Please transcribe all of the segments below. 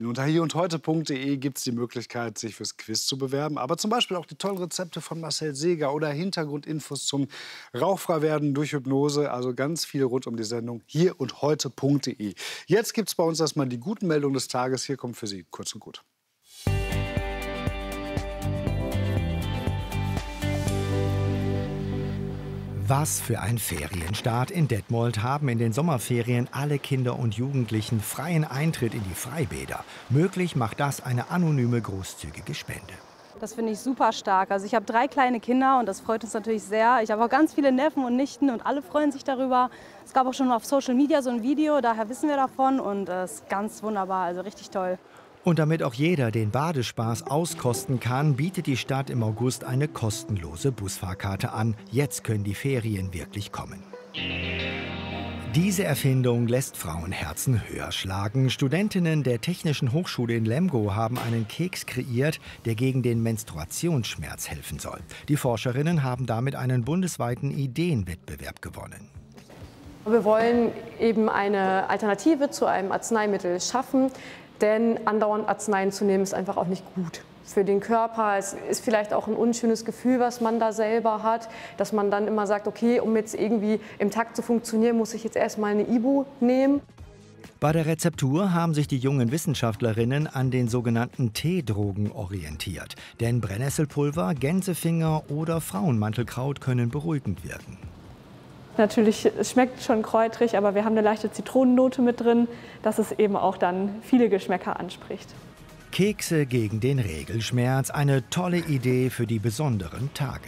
Unter hierundheute.de gibt es die Möglichkeit, sich fürs Quiz zu bewerben. Aber zum Beispiel auch die tollen Rezepte von Marcel Seeger oder Hintergrundinfos zum Rauchfreiwerden durch Hypnose. Also ganz viel rund um die Sendung hierundheute.de. Jetzt gibt es bei uns erstmal die guten Meldungen des Tages. Hier kommt für Sie kurz und gut. Was für ein Ferienstart. In Detmold haben in den Sommerferien alle Kinder und Jugendlichen freien Eintritt in die Freibäder. Möglich macht das eine anonyme, großzügige Spende. Das finde ich super stark. Also ich habe 3 kleine Kinder und das freut uns natürlich sehr. Ich habe auch ganz viele Neffen und Nichten und alle freuen sich darüber. Es gab auch schon auf Social Media so ein Video, daher wissen wir davon und es ist ganz wunderbar, also richtig toll. Und damit auch jeder den Badespaß auskosten kann, bietet die Stadt im August eine kostenlose Busfahrkarte an. Jetzt können die Ferien wirklich kommen. Diese Erfindung lässt Frauenherzen höher schlagen. Studentinnen der Technischen Hochschule in Lemgo haben einen Keks kreiert, der gegen den Menstruationsschmerz helfen soll. Die Forscherinnen haben damit einen bundesweiten Ideenwettbewerb gewonnen. Wir wollen eben eine Alternative zu einem Arzneimittel schaffen. Denn andauernd Arzneien zu nehmen, ist einfach auch nicht gut für den Körper. Es ist vielleicht auch ein unschönes Gefühl, was man da selber hat, dass man dann immer sagt, okay, um jetzt irgendwie im Takt zu funktionieren, muss ich jetzt erstmal eine Ibu nehmen. Bei der Rezeptur haben sich die jungen Wissenschaftlerinnen an den sogenannten Teedrogen orientiert. Denn Brennnesselpulver, Gänsefinger oder Frauenmantelkraut können beruhigend wirken. Natürlich, es schmeckt schon kräutrig, aber wir haben eine leichte Zitronennote mit drin, dass es eben auch dann viele Geschmäcker anspricht. Kekse gegen den Regelschmerz, eine tolle Idee für die besonderen Tage.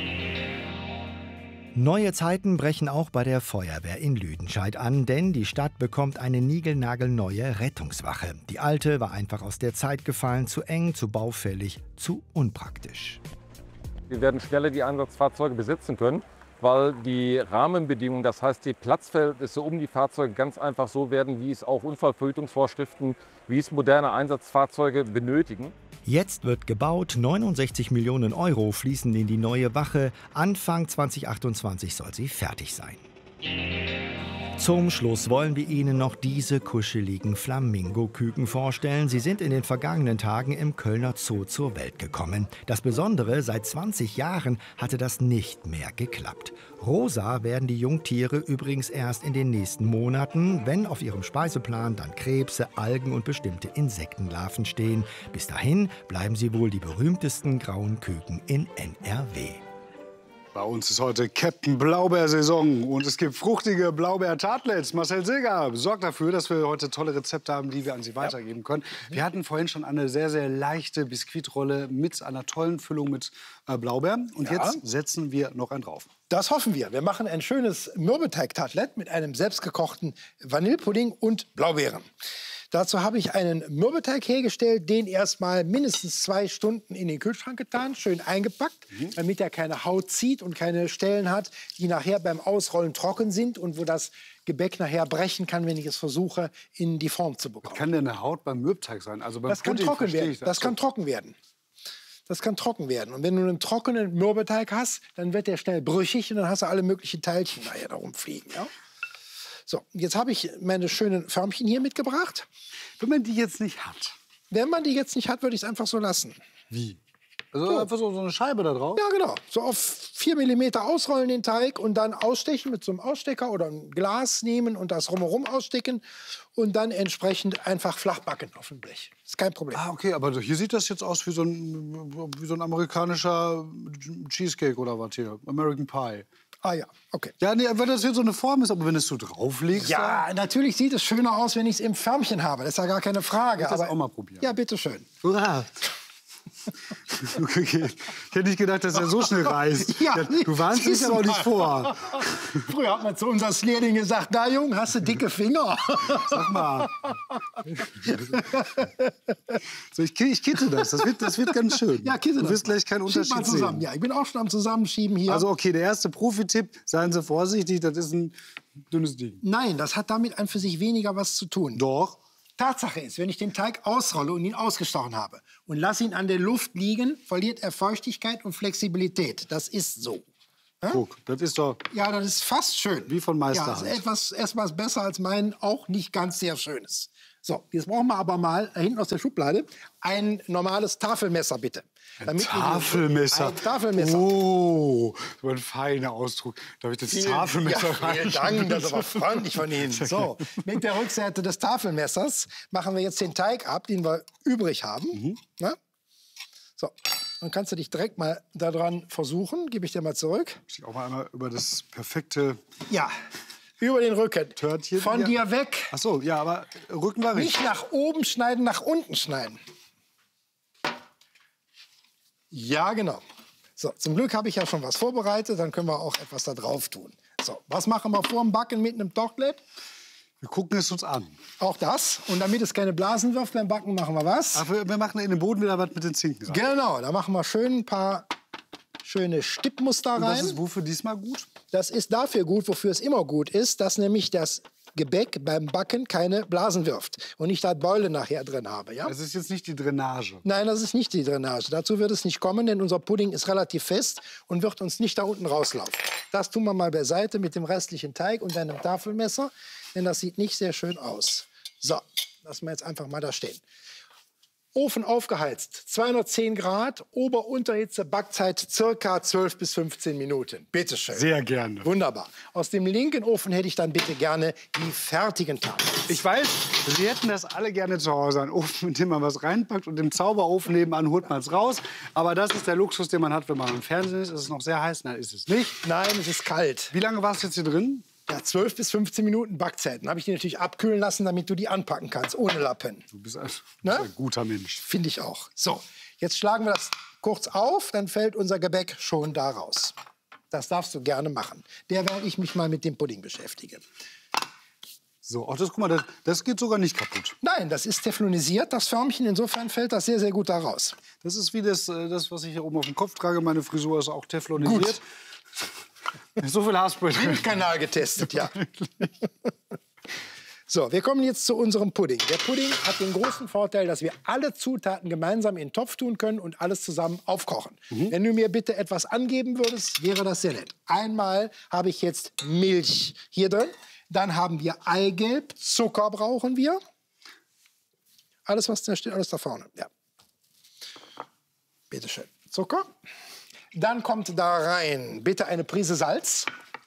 Neue Zeiten brechen auch bei der Feuerwehr in Lüdenscheid an, denn die Stadt bekommt eine niegelnagelneue Rettungswache. Die alte war einfach aus der Zeit gefallen, zu eng, zu baufällig, zu unpraktisch. Wir werden schneller die Einsatzfahrzeuge besitzen können, weil die Rahmenbedingungen, das heißt die Platzverhältnisse um die Fahrzeuge ganz einfach so werden, wie es auch Unfallverhütungsvorschriften, wie es moderne Einsatzfahrzeuge benötigen. Jetzt wird gebaut, 69 Millionen Euro fließen in die neue Wache. Anfang 2028 soll sie fertig sein. Zum Schluss wollen wir Ihnen noch diese kuscheligen Flamingo-Küken vorstellen. Sie sind in den vergangenen Tagen im Kölner Zoo zur Welt gekommen. Das Besondere, seit 20 Jahren hatte das nicht mehr geklappt. Rosa werden die Jungtiere übrigens erst in den nächsten Monaten, wenn auf ihrem Speiseplan dann Krebse, Algen und bestimmte Insektenlarven stehen. Bis dahin bleiben sie wohl die berühmtesten grauen Küken in NRW. Bei uns ist heute Captain Blaubeer-Saison und es gibt fruchtige Blaubeer-Tartlets. Marcel Seeger sorgt dafür, dass wir heute tolle Rezepte haben, die wir an Sie weitergeben können. Wir hatten vorhin schon eine sehr, sehr leichte Biskuitrolle mit einer tollen Füllung mit Blaubeeren. Und jetzt setzen wir noch einen drauf. Das hoffen wir. Wir machen ein schönes Mürbeteig-Tartlet mit einem selbstgekochten Vanillepudding und Blaubeeren. Dazu habe ich einen Mürbeteig hergestellt, den erstmal mindestens 2 Stunden in den Kühlschrank getan, schön eingepackt, damit er keine Haut zieht und keine Stellen hat, die nachher beim Ausrollen trocken sind und wo das Gebäck nachher brechen kann, wenn ich es versuche, in die Form zu bekommen. Was kann denn eine Haut beim Mürbeteig sein? Also beim Das kann trocken werden. Das kann trocken werden. Das kann trocken werden. Und wenn du einen trockenen Mürbeteig hast, dann wird der schnell brüchig und dann hast du alle möglichen Teilchen nachher da rumfliegen. Ja? So, jetzt habe ich meine schönen Förmchen hier mitgebracht. Wenn man die jetzt nicht hat. Wenn man die jetzt nicht hat, würde ich es einfach so lassen. Wie? Also einfach so eine Scheibe da drauf? Ja, genau. So auf 4 mm ausrollen den Teig und dann ausstechen mit so einem Ausstecker oder ein Glas nehmen und das rumherum ausstecken und dann entsprechend einfach flach backen auf dem Blech. Ist kein Problem. Ah, okay, aber hier sieht das jetzt aus wie so ein amerikanischer Cheesecake oder was hier, American Pie. Ah ja, okay. Ja, nee, wenn das hier so eine Form ist, aber wenn es so drauflegst... Ja, natürlich sieht es schöner aus, wenn ich es im Förmchen habe. Das ist ja gar keine Frage. Ich das auch mal probieren. Ja, bitteschön. Hurra! Okay. Ich hätte nicht gedacht, dass er so schnell reißt. Ja, du warnst dich aber nicht vor. Früher hat man zu uns als Lehrling gesagt, na Jung, hast du dicke Finger? Sag mal. So, ich kitte das. Das wird ganz schön. Ja, kitte das. Du wirst gleich keinen Unterschied mal zusammen. sehen. Ja, ich bin auch schon am Zusammenschieben hier. Also okay, der erste Profi-Tipp, seien Sie vorsichtig, das ist ein dünnes Ding. Nein, das hat damit an für sich weniger was zu tun. Doch. Tatsache ist, wenn ich den Teig ausrolle und ihn ausgestochen habe und lasse ihn an der Luft liegen, verliert er Feuchtigkeit und Flexibilität. Das ist so. Guck, das ist doch... Ja, das ist fast schön. Wie von Meisterhand. Ja, das ist etwas besser als mein auch nicht ganz sehr schönes. So, jetzt brauchen wir aber mal hinten aus der Schublade ein normales Tafelmesser, bitte. Ein Tafelmesser. Ein Tafelmesser. Oh, so ein feiner Ausdruck. Darf ich das Tafelmesser rein? Vielen Dank, das ist aber freundlich von Ihnen. So, mit der Rückseite des Tafelmessers machen wir jetzt den Teig ab, den wir übrig haben. Na? So, dann kannst du dich direkt mal daran versuchen. Gebe ich dir mal zurück. Muss ich auch mal einmal über das perfekte... Ja, über den Rücken. Törtchen von hier. dir weg. Ach so, ja, aber Rücken war richtig. Nicht nach oben schneiden, nach unten schneiden. Ja, genau. So, zum Glück habe ich ja schon was vorbereitet, dann können wir auch etwas da drauf tun. So, was machen wir vor dem Backen mit einem Tortlet? Wir gucken es uns an. Auch das. Und damit es keine Blasen wirft beim Backen, machen wir was? Aber wir machen in den Boden wieder was mit den Zinken rein. Genau, da machen wir schön ein paar schöne Stippmuster Und rein. das ist wofür diesmal gut? Das ist dafür gut, wofür es immer gut ist, dass nämlich das Gebäck beim Backen keine Blasen wirft und ich da Beule nachher drin habe. Ja? Das ist jetzt nicht die Drainage. Nein, das ist nicht die Drainage. Dazu wird es nicht kommen, denn unser Pudding ist relativ fest und wird uns nicht da unten rauslaufen. Das tun wir mal beiseite mit dem restlichen Teig und einem Tafelmesser, denn das sieht nicht sehr schön aus. So, lassen wir jetzt einfach mal da stehen. Ofen aufgeheizt, 210 Grad, Ober-Unterhitze, Backzeit circa 12 bis 15 Minuten. Bitte schön. Sehr gerne. Wunderbar. Aus dem linken Ofen hätte ich dann bitte gerne die fertigen Tafeln. Ich weiß, Sie hätten das alle gerne zu Hause. Einen Ofen, in dem man was reinpackt und im Zauberofen nebenan holt man es raus. Aber das ist der Luxus, den man hat, wenn man im Fernsehen ist. Es ist noch sehr heiß, nein, ist es nicht. Nein, es ist kalt. Wie lange war es jetzt hier drin? Ja, 12 bis 15 Minuten Backzeit. Dann habe ich die natürlich abkühlen lassen, damit du die anpacken kannst, ohne Lappen. Du bist ein guter Mensch. Finde ich auch. So, jetzt schlagen wir das kurz auf, dann fällt unser Gebäck schon da raus. Das darfst du gerne machen. Derweil ich mich mal mit dem Pudding beschäftige. So, auch das, guck mal, das geht sogar nicht kaputt. Nein, das ist teflonisiert, das Förmchen. Insofern fällt das sehr, sehr gut da raus. Das ist wie das, was ich hier oben auf dem Kopf trage. Meine Frisur ist auch teflonisiert. Gut. So viel Haarspray. Bildkanal getestet, ja. So, wir kommen jetzt zu unserem Pudding. Der Pudding hat den großen Vorteil, dass wir alle Zutaten gemeinsam in den Topf tun können und alles zusammen aufkochen. Wenn du mir bitte etwas angeben würdest, wäre das sehr nett. Einmal habe ich jetzt Milch hier drin. Dann haben wir Eigelb, Zucker brauchen wir. Alles, was da steht, alles da vorne. Ja. Bitte schön. Zucker. Dann kommt da rein bitte eine Prise Salz.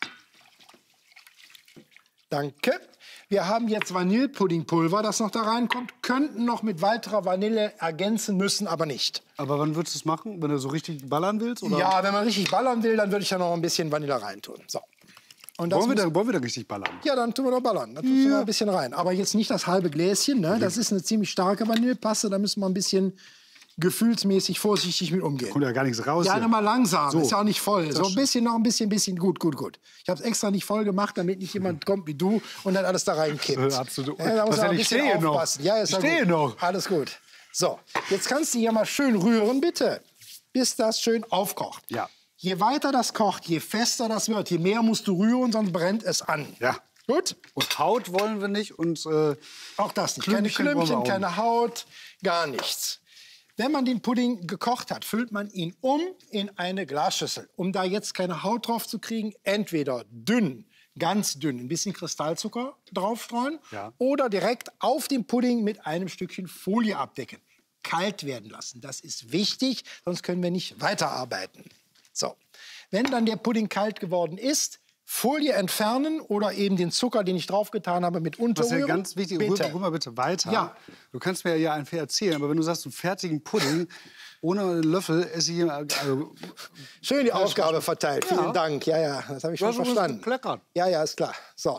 Danke. Wir haben jetzt Vanillepuddingpulver, das noch da reinkommt. Könnten noch mit weiterer Vanille ergänzen, müssen aber nicht. Aber wann würdest du es machen? Wenn du so richtig ballern willst? Oder? Ja, wenn man richtig ballern will, dann würde ich da noch ein bisschen Vanille reintun. So. Und das wollen wir da richtig ballern? Ja, dann tun wir doch ballern. Dann tust du noch ein bisschen rein. Aber jetzt nicht das halbe Gläschen. Ne? Das ist eine ziemlich starke Vanillepaste. Da müssen wir ein bisschen gefühlsmäßig vorsichtig mit umgehen. Kommt ja gar nichts raus. Ja, mal langsam. So. Ist ja auch nicht voll. So ein bisschen, noch ein bisschen. Gut. Ich habe es extra nicht voll gemacht, damit nicht jemand kommt wie du und dann alles da reinkippt. Absolut. Ja, da muss man ein ich bisschen stehe aufpassen. noch. Ja, ist ich stehe gut. noch. Alles gut. So, jetzt kannst du hier mal schön rühren, bitte, bis das schön aufkocht. Ja. Je weiter das kocht, je fester das wird, je mehr musst du rühren, sonst brennt es an. Ja. Gut? Und Haut wollen wir nicht und auch das nicht. Keine Klümpchen, keine Haut, gar nichts. Wenn man den Pudding gekocht hat, füllt man ihn in eine Glasschüssel. Um da jetzt keine Haut drauf zu kriegen, entweder dünn, ganz dünn, ein bisschen Kristallzucker draufstreuen oder direkt auf dem Pudding mit einem Stückchen Folie abdecken. Kalt werden lassen, das ist wichtig, sonst können wir nicht weiterarbeiten. So, wenn dann der Pudding kalt geworden ist, Folie entfernen oder eben den Zucker, den ich draufgetan habe, mit unterrühren. Das ist ja ganz wichtig. Rühr mal bitte weiter. Ja. Du kannst mir ja ein erzählen, aber wenn du sagst, einen fertigen Pudding ohne Löffel esse ich hier... Schön die Aufgabe verteilt. Vielen Dank. Ja, das habe ich schon verstanden. Kleckern. Ja, ist klar. So,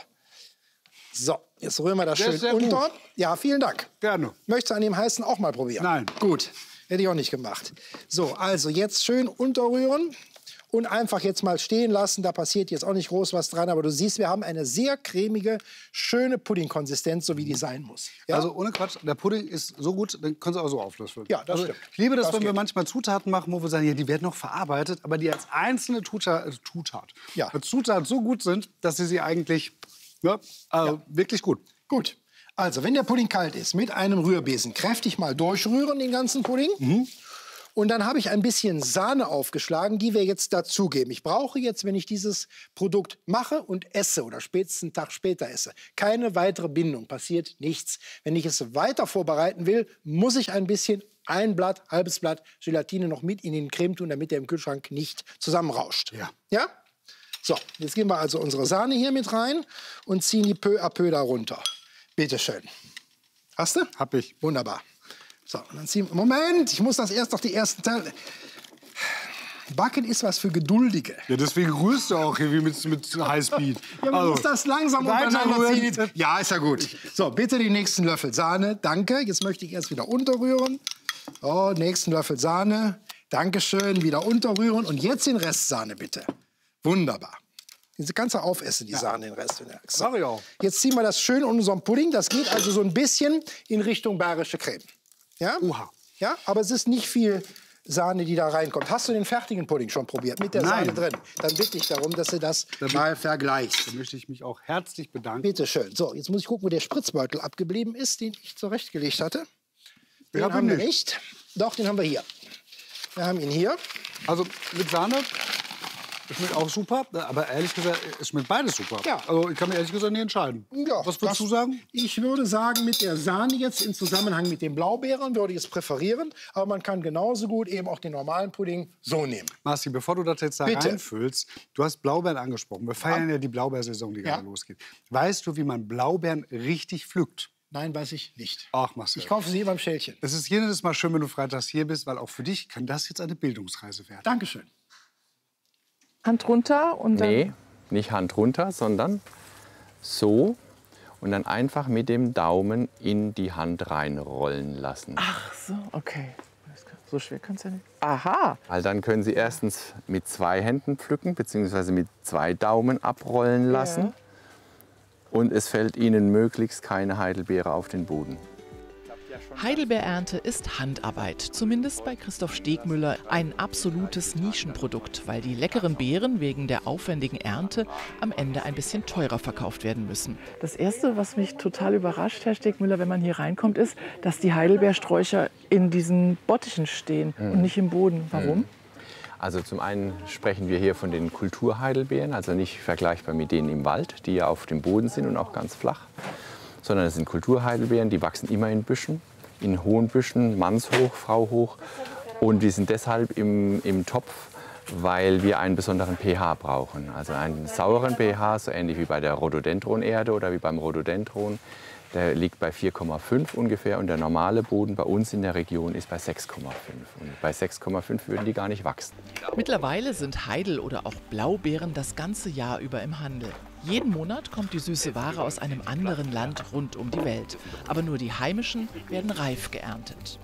jetzt rühren wir das schön sehr unter. gut. Ja, vielen Dank. Gerne. Möchtest du an dem heißen auch mal probieren? Nein. Gut, hätte ich auch nicht gemacht. So, also jetzt schön unterrühren. Und einfach jetzt mal stehen lassen. Da passiert jetzt auch nicht groß was dran. Aber du siehst, wir haben eine sehr cremige, schöne Puddingkonsistenz, so wie die sein muss. Ja? Also ohne Quatsch, der Pudding ist so gut, den kannst du auch so auflöffeln. Ja, das stimmt. Ich liebe das, Das wenn wir geht. manchmal Zutaten machen, wo wir sagen, ja, die werden noch verarbeitet, aber die als einzelne Zutat so gut sind, dass sie eigentlich wirklich gut. Gut. Also, wenn der Pudding kalt ist, mit einem Rührbesen kräftig mal durchrühren, den ganzen Pudding. Und dann habe ich ein bisschen Sahne aufgeschlagen, die wir jetzt dazugeben. Ich brauche jetzt, wenn ich dieses Produkt mache und esse oder spätestens einen Tag später esse, keine weitere Bindung, passiert nichts. Wenn ich es weiter vorbereiten will, muss ich ein bisschen halbes Blatt Gelatine noch mit in den Creme tun, damit der im Kühlschrank nicht zusammenrauscht. Ja. Ja? So, jetzt geben wir also unsere Sahne hier mit rein und ziehen die peu à peu da runter. Bitte schön. Hast du? Hab ich. Wunderbar. So, und dann ziehen wir. Moment, ich muss das erst noch die ersten Teile. Backen ist was für Geduldige. Ja, deswegen rührst du auch hier wie mit Highspeed. Ja, man muss das langsam untereinander rühren. ziehen. Ja, ist ja gut. So, bitte den nächsten Löffel Sahne. Danke. Jetzt möchte ich erst wieder unterrühren. Oh, nächsten Löffel Sahne. Dankeschön. Wieder unterrühren. Und jetzt den Rest Sahne, bitte. Wunderbar. Diese ganze aufessen, die Sahne, den Rest. So. Mach ich auch. Jetzt ziehen wir das schön in unseren Pudding. Das geht also so ein bisschen in Richtung bayerische Creme. Ja? Oha. Ja, aber es ist nicht viel Sahne, die da reinkommt. Hast du den fertigen Pudding schon probiert mit der Nein. Sahne drin? Dann bitte ich darum, dass du das mal vergleichst. Da möchte ich mich auch herzlich bedanken. Bitte schön. So, jetzt muss ich gucken, wo der Spritzbeutel abgeblieben ist, den ich zurechtgelegt hatte. Den hab ihn haben wir nicht. nicht. Doch, den haben wir hier. Wir haben ihn hier. Also mit Sahne schmeckt auch super, aber ehrlich gesagt, es schmeckt beides super. Ja. Also ich kann mir ehrlich gesagt nicht entscheiden. Ja, Was würdest du sagen? Ich würde sagen, mit der Sahne jetzt im Zusammenhang mit den Blaubeeren würde ich es präferieren. Aber man kann genauso gut eben auch den normalen Pudding so nehmen. Marci, bevor du das jetzt da Bitte. reinfüllst, du hast Blaubeeren angesprochen. Wir feiern ja die Blaubeersaison, die gerade Ja. losgeht. Weißt du, wie man Blaubeeren richtig pflückt? Nein, weiß ich nicht. Ach, Marcel. Ich kaufe sie beim Schälchen. Es ist jedes Mal schön, wenn du freitags hier bist, weil auch für dich kann das jetzt eine Bildungsreise werden. Dankeschön. Hand runter und dann Nee, nicht Hand runter, sondern so und dann einfach mit dem Daumen in die Hand reinrollen lassen. Ach so, okay. So schwer kann es ja nicht. Aha. Weil dann können Sie erstens mit 2 Händen pflücken, beziehungsweise mit 2 Daumen abrollen lassen. Ja. Und es fällt Ihnen möglichst keine Heidelbeere auf den Boden. Heidelbeerernte ist Handarbeit, zumindest bei Christoph Stegmüller ein absolutes Nischenprodukt, weil die leckeren Beeren wegen der aufwendigen Ernte am Ende ein bisschen teurer verkauft werden müssen. Das Erste, was mich total überrascht, Herr Stegmüller, wenn man hier reinkommt, ist, dass die Heidelbeersträucher in diesen Bottichen stehen und nicht im Boden. Warum? Also zum einen sprechen wir hier von den Kulturheidelbeeren, also nicht vergleichbar mit denen im Wald, die ja auf dem Boden sind und auch ganz flach, sondern es sind Kulturheidelbeeren, die wachsen immer in Büschen, in hohen Büschen, mannshoch, frauhoch. Und die sind deshalb im Topf, weil wir einen besonderen pH brauchen. Also einen sauren pH, so ähnlich wie bei der Rhododendronerde oder wie beim Rhododendron. Der liegt bei 4,5 ungefähr und der normale Boden bei uns in der Region ist bei 6,5. Und bei 6,5 würden die gar nicht wachsen. Mittlerweile sind Heidel- oder auch Blaubeeren das ganze Jahr über im Handel. Jeden Monat kommt die süße Ware aus einem anderen Land rund um die Welt. Aber nur die heimischen werden reif geerntet.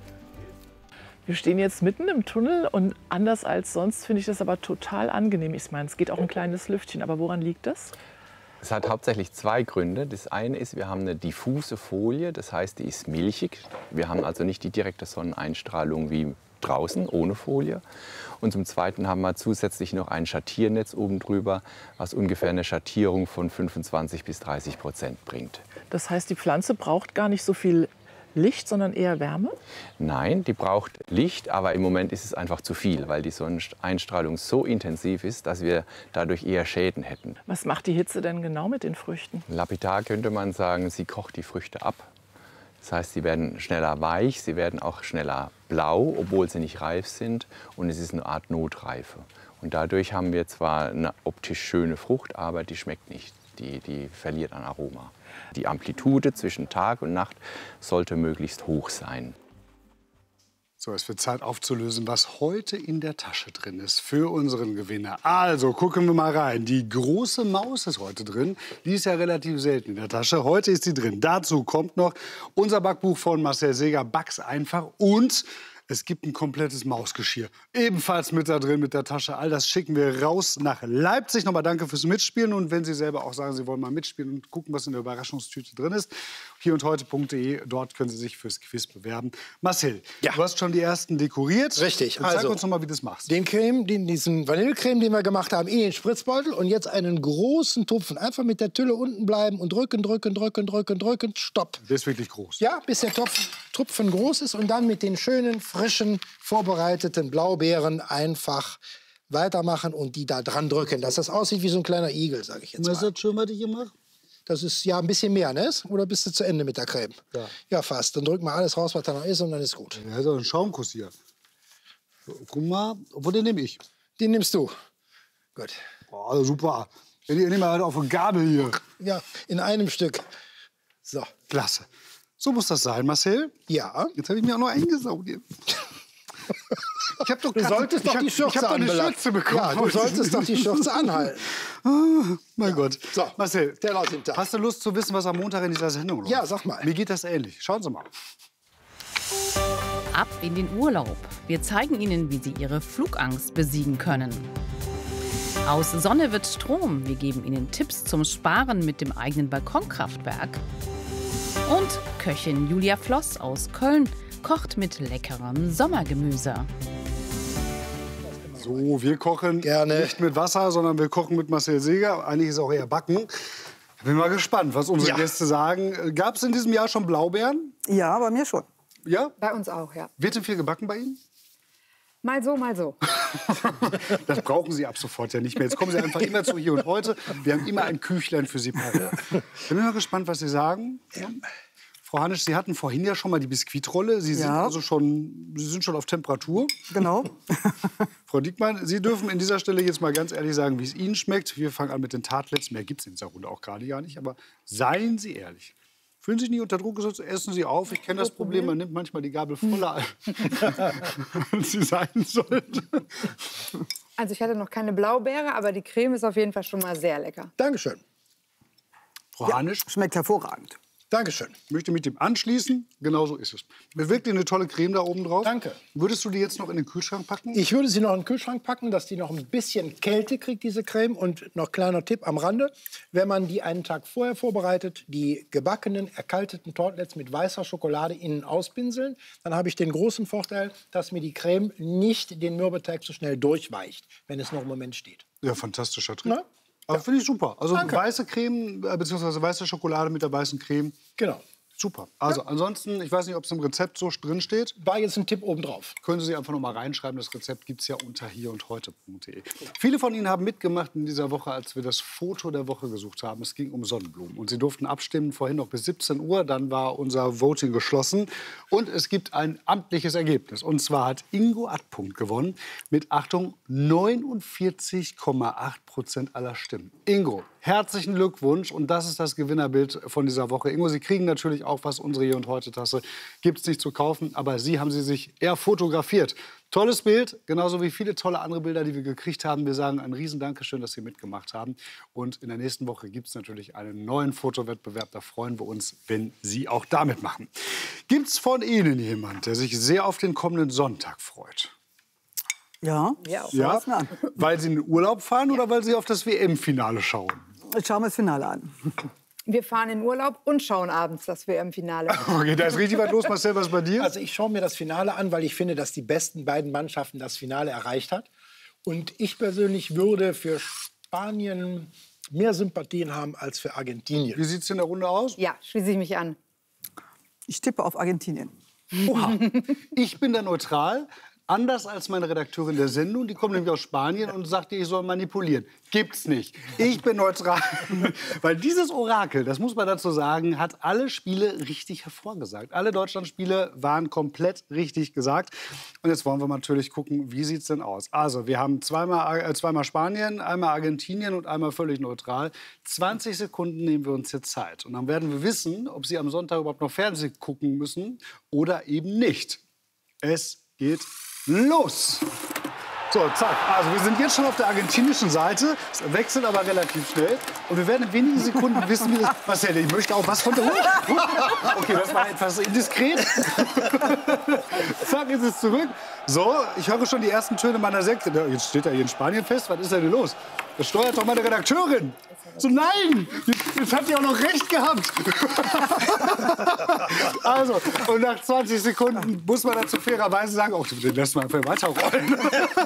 Wir stehen jetzt mitten im Tunnel und anders als sonst finde ich das aber total angenehm. Ich meine, es geht auch ein kleines Lüftchen, aber woran liegt das? Es hat hauptsächlich 2 Gründe. Das eine ist, wir haben eine diffuse Folie, das heißt, die ist milchig. Wir haben also nicht die direkte Sonneneinstrahlung wie draußen ohne Folie. Und zum Zweiten haben wir zusätzlich noch ein Schattiernetz oben drüber, was ungefähr eine Schattierung von 25 bis 30% bringt. Das heißt, die Pflanze braucht gar nicht so viel Licht, sondern eher Wärme? Nein, die braucht Licht, aber im Moment ist es einfach zu viel, weil die Sonneneinstrahlung so intensiv ist, dass wir dadurch eher Schäden hätten. Was macht die Hitze denn genau mit den Früchten? Lapidar könnte man sagen, sie kocht die Früchte ab. Das heißt, sie werden schneller weich, sie werden auch schneller blau, obwohl sie nicht reif sind. Und es ist eine Art Notreife. Und dadurch haben wir zwar eine optisch schöne Frucht, aber die schmeckt nicht. Die verliert an Aroma. Die Amplitude zwischen Tag und Nacht sollte möglichst hoch sein. So, es wird Zeit aufzulösen, was heute in der Tasche drin ist für unseren Gewinner. Also, gucken wir mal rein. Die große Maus ist heute drin. Die ist ja relativ selten in der Tasche. Heute ist sie drin. Dazu kommt noch unser Backbuch von Marcel Seeger, Back's einfach. Und es gibt ein komplettes Mausgeschirr. Ebenfalls mit da drin, mit der Tasche. All das schicken wir raus nach Leipzig. Nochmal danke fürs Mitspielen. Und wenn Sie selber auch sagen, Sie wollen mal mitspielen und gucken, was in der Überraschungstüte drin ist, hierundheute.de. Dort können Sie sich fürs Quiz bewerben. Marcel, du hast schon die ersten dekoriert. Richtig. Zeig uns noch mal, wie du das machst. Diesen Vanillecreme, den wir gemacht haben, in den Spritzbeutel und jetzt einen großen Tupfen. Einfach mit der Tülle unten bleiben und drücken, stopp. Der ist wirklich groß. Ja, bis der Tupfen groß ist und dann mit den schönen, frischen, vorbereiteten Blaubeeren einfach weitermachen und die da dran drücken, dass das aussieht wie so ein kleiner Igel, sage ich jetzt mal. Was ist das schön, was ich hier mache? Das ist ja ein bisschen mehr, ne? Oder bist du zu Ende mit der Creme? Ja. Ja, fast. Dann drücken wir alles raus, was da noch ist und dann ist gut. Ja, ist doch ein Schaumkuss hier. So, guck mal, obwohl den nehme ich. Den nimmst du. Gut. Oh, super. Ich nehme halt auf eine Gabel hier. Ja, in einem Stück. So. Klasse. So muss das sein, Marcel. Ja. Jetzt habe ich mir auch noch eingesaugt hier. Ich habe doch Du solltest doch die Schürze anbelangen. Ja, du solltest doch die Schürze anhalten. Mein Gott. So, Marcel, der Laut hinter. hast du Lust zu wissen, was am Montag in dieser Sendung läuft? Ja, sag mal. Mir geht das ähnlich. Schauen Sie mal. Ab in den Urlaub. Wir zeigen Ihnen, wie Sie Ihre Flugangst besiegen können. Aus Sonne wird Strom. Wir geben Ihnen Tipps zum Sparen mit dem eigenen Balkonkraftwerk. Und Köchin Julia Floss aus Köln kocht mit leckerem Sommergemüse. So, wir kochen nicht mit Wasser, sondern wir kochen mit Marcel Seeger. Eigentlich ist es auch eher Backen. Ich bin mal gespannt, was unsere Gäste sagen. Gab es in diesem Jahr schon Blaubeeren? Ja, bei mir schon. Ja? Bei uns auch, ja. Wird denn viel gebacken bei Ihnen? Mal so, mal so. Das brauchen Sie ab sofort ja nicht mehr. Jetzt kommen Sie einfach immer zu Hier und Heute. Wir haben immer ein Küchlein für Sie parat. Ich bin mal gespannt, was Sie sagen. Ja. Frau Hanisch, Sie hatten vorhin ja schon mal die Biskuitrolle. Sie sind also schon auf Temperatur. Genau. Frau Diekmann, Sie dürfen in dieser Stelle jetzt mal ganz ehrlich sagen, wie es Ihnen schmeckt. Wir fangen an mit den Tartlets. Mehr gibt es in dieser Runde auch gerade gar nicht. Aber seien Sie ehrlich. Fühlen Sie sich nicht unter Druck gesetzt, essen Sie auf. Ich kenne das Problem, man nimmt manchmal die Gabel voller, als sie sein sollte. Also ich hatte noch keine Blaubeere, aber die Creme ist auf jeden Fall schon mal sehr lecker. Dankeschön. Frau Hanisch? Schmeckt hervorragend. Dankeschön. Ich möchte mit dem anschließen. Genau so ist es. Mir wirkt eine tolle Creme da oben drauf. Danke. Würdest du die jetzt noch in den Kühlschrank packen? Ich würde sie noch in den Kühlschrank packen, dass die noch ein bisschen Kälte kriegt, diese Creme. Und noch kleiner Tipp am Rande, wenn man die einen Tag vorher vorbereitet, die gebackenen, erkalteten Tartlets mit weißer Schokolade innen auspinseln, dann habe ich den großen Vorteil, dass mir die Creme nicht den Mürbeteig so schnell durchweicht, wenn es noch im Moment steht. Ja, fantastischer Trick. Na? Aber finde ich super. Also Danke. weiße Creme, beziehungsweise weiße Schokolade mit der weißen Creme. Genau. Super. Also ansonsten, ich weiß nicht, ob es im Rezept so drin steht. War jetzt ein Tipp obendrauf. Können Sie einfach noch mal reinschreiben. Das Rezept gibt es ja unter hierundheute.de. Viele von Ihnen haben mitgemacht in dieser Woche, als wir das Foto der Woche gesucht haben. Es ging um Sonnenblumen. Und Sie durften abstimmen, vorhin noch bis 17 Uhr. Dann war unser Voting geschlossen. Und es gibt ein amtliches Ergebnis. Und zwar hat Ingo Adpunkt gewonnen mit, Achtung, 49,8% aller Stimmen. Ingo, herzlichen Glückwunsch. Und das ist das Gewinnerbild von dieser Woche. Ingo, Sie kriegen natürlich auch was. Unsere Hier und Heute Tasse gibt es nicht zu kaufen. Aber Sie haben sie sich eher fotografiert. Tolles Bild, genauso wie viele tolle andere Bilder, die wir gekriegt haben. Wir sagen ein riesen Dankeschön, dass Sie mitgemacht haben. Und in der nächsten Woche gibt es natürlich einen neuen Fotowettbewerb. Da freuen wir uns, wenn Sie auch da mitmachen. Gibt es von Ihnen jemand, der sich sehr auf den kommenden Sonntag freut? Ja, Ja? Weil Sie in den Urlaub fahren oder weil Sie auf das WM-Finale schauen? Jetzt schauen wir das Finale an. Wir fahren in Urlaub und schauen abends das WM-Finale. Okay, da ist richtig was los. Marcel, was bei dir? Also ich schaue mir das Finale an, weil ich finde, dass die besten beiden Mannschaften das Finale erreicht hat. Und ich persönlich würde für Spanien mehr Sympathien haben als für Argentinien. Wie sieht es in der Runde aus? Ja, schließe ich mich an. Ich tippe auf Argentinien. Oha, ich bin da neutral. Anders als meine Redakteurin der Sendung, die kommt nämlich aus Spanien und sagt, ich soll manipulieren. Gibt's nicht. Ich bin neutral. Weil dieses Orakel, das muss man dazu sagen, hat alle Spiele richtig hervorgesagt. Alle Deutschlandspiele waren komplett richtig gesagt. Und jetzt wollen wir natürlich gucken, wie sieht's denn aus? Also, wir haben zweimal Spanien, einmal Argentinien und einmal völlig neutral. 20 Sekunden nehmen wir uns jetzt Zeit. Und dann werden wir wissen, ob Sie am Sonntag überhaupt noch Fernsehen gucken müssen oder eben nicht. Es geht los! So, zack. Also wir sind jetzt schon auf der argentinischen Seite. Es wechselt aber relativ schnell. Und wir werden in wenigen Sekunden wissen, wie das... Marcel, ich möchte auch was von der... Okay, das war etwas indiskret. Zack, ist es zurück. So, ich höre schon die ersten Töne meiner Sekte. Jetzt steht er hier in Spanien fest. Was ist denn los? Das steuert doch meine Redakteurin. So, nein! Jetzt hat die auch noch recht gehabt. Also, und nach 20 Sekunden muss man dazu fairerweise sagen, oh, den lassen wir einfach weiterrollen.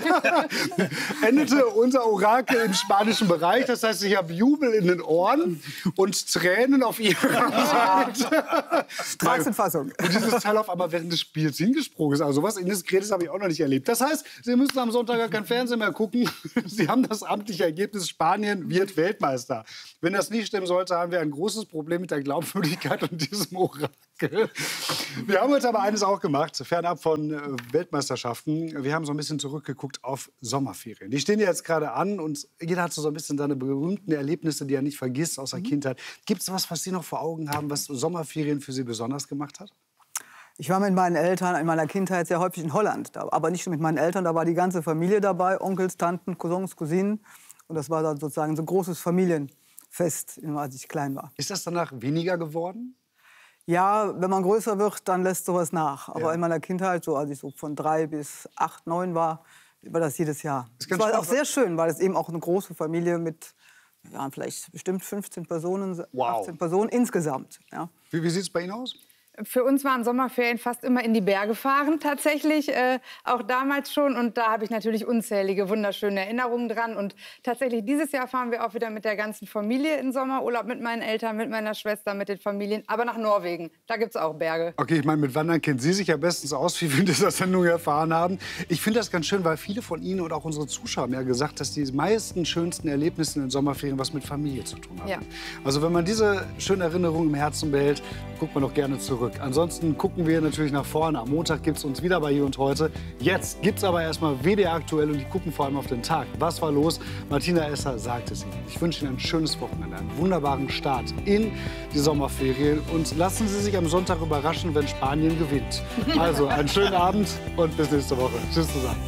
Endete unser Orakel im spanischen Bereich. Das heißt, ich habe Jubel in den Ohren und Tränen auf ihrer Seite. Straßenfassung. Und dieses Teil auf einmal während des Spiels hingesprungen ist. Also sowas Indiskretes habe ich auch noch nicht erlebt. Das heißt, Sie müssen am Sonntag gar kein Fernsehen mehr gucken. Sie haben das amtliche Ergebnis, Spanien wird Weltmeister. Wenn das nicht stimmen sollte, haben wir ein großes Problem mit der Glaubwürdigkeit und diesem Orakel. Wir haben heute aber eines auch gemacht, fernab von Weltmeisterschaften. Wir haben so ein bisschen zurückgeguckt auf Sommerferien. Die stehen jetzt gerade an und jeder hat so ein bisschen seine berühmten Erlebnisse, die er nicht vergisst aus der Kindheit. Gibt es was Sie noch vor Augen haben, was Sommerferien für Sie besonders gemacht hat? Ich war mit meinen Eltern in meiner Kindheit sehr häufig in Holland. Aber nicht nur mit meinen Eltern, da war die ganze Familie dabei. Onkels, Tanten, Cousins, Cousinen. Und das war dann sozusagen so ein großes Familienfest, als ich klein war. Ist das danach weniger geworden? Ja, wenn man größer wird, dann lässt sowas nach. Aber in meiner Kindheit, so, als ich so von 3 bis 8, 9 war das jedes Jahr. Es war auch sehr schön, weil es eben auch eine große Familie mit vielleicht bestimmt 15 Personen, 18 Personen insgesamt. Ja. Wie sieht es bei Ihnen aus? Für uns waren Sommerferien fast immer in die Berge fahren, tatsächlich, auch damals schon. Und da habe ich natürlich unzählige wunderschöne Erinnerungen dran. Und tatsächlich dieses Jahr fahren wir auch wieder mit der ganzen Familie in Sommerurlaub, mit meinen Eltern, mit meiner Schwester, mit den Familien, aber nach Norwegen. Da gibt es auch Berge. Okay, ich meine, mit Wandern kennen Sie sich ja bestens aus, wie wir in dieser Sendung erfahren haben. Ich finde das ganz schön, weil viele von Ihnen und auch unsere Zuschauer haben ja gesagt, dass die meisten schönsten Erlebnisse in den Sommerferien was mit Familie zu tun haben. Ja. Also wenn man diese schönen Erinnerungen im Herzen behält, guckt man doch gerne zurück. Ansonsten gucken wir natürlich nach vorne. Am Montag gibt es uns wieder bei Hier und Heute. Jetzt gibt es aber erstmal WDR aktuell und die gucken vor allem auf den Tag. Was war los? Martina Esser sagte es Ihnen. Ich wünsche Ihnen ein schönes Wochenende, einen wunderbaren Start in die Sommerferien und lassen Sie sich am Sonntag überraschen, wenn Spanien gewinnt. Also einen schönen Abend und bis nächste Woche. Tschüss zusammen.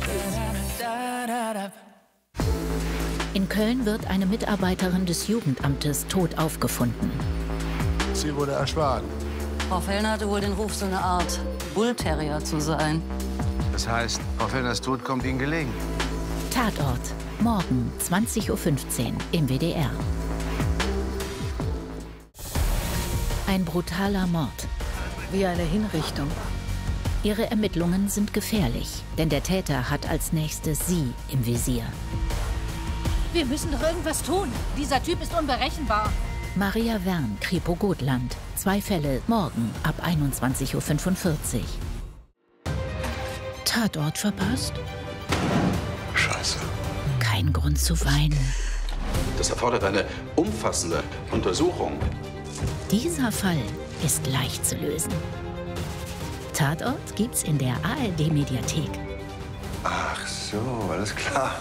In Köln wird eine Mitarbeiterin des Jugendamtes tot aufgefunden. Sie wurde erschlagen. Frau Fellner hatte wohl den Ruf, so eine Art Bullterrier zu sein. Das heißt, Frau Fellners Tod kommt Ihnen gelegen. Tatort. Morgen 20:15 Uhr im WDR. Ein brutaler Mord. Wie eine Hinrichtung. Ihre Ermittlungen sind gefährlich, denn der Täter hat als nächstes sie im Visier. Wir müssen doch irgendwas tun. Dieser Typ ist unberechenbar. Maria Wern, Kripo Gotland. 2 Fälle morgen ab 21:45 Uhr. Tatort verpasst? Scheiße. Kein Grund zu weinen. Das erfordert eine umfassende Untersuchung. Dieser Fall ist leicht zu lösen. Tatort gibt's in der ARD-Mediathek. Ach so, alles klar.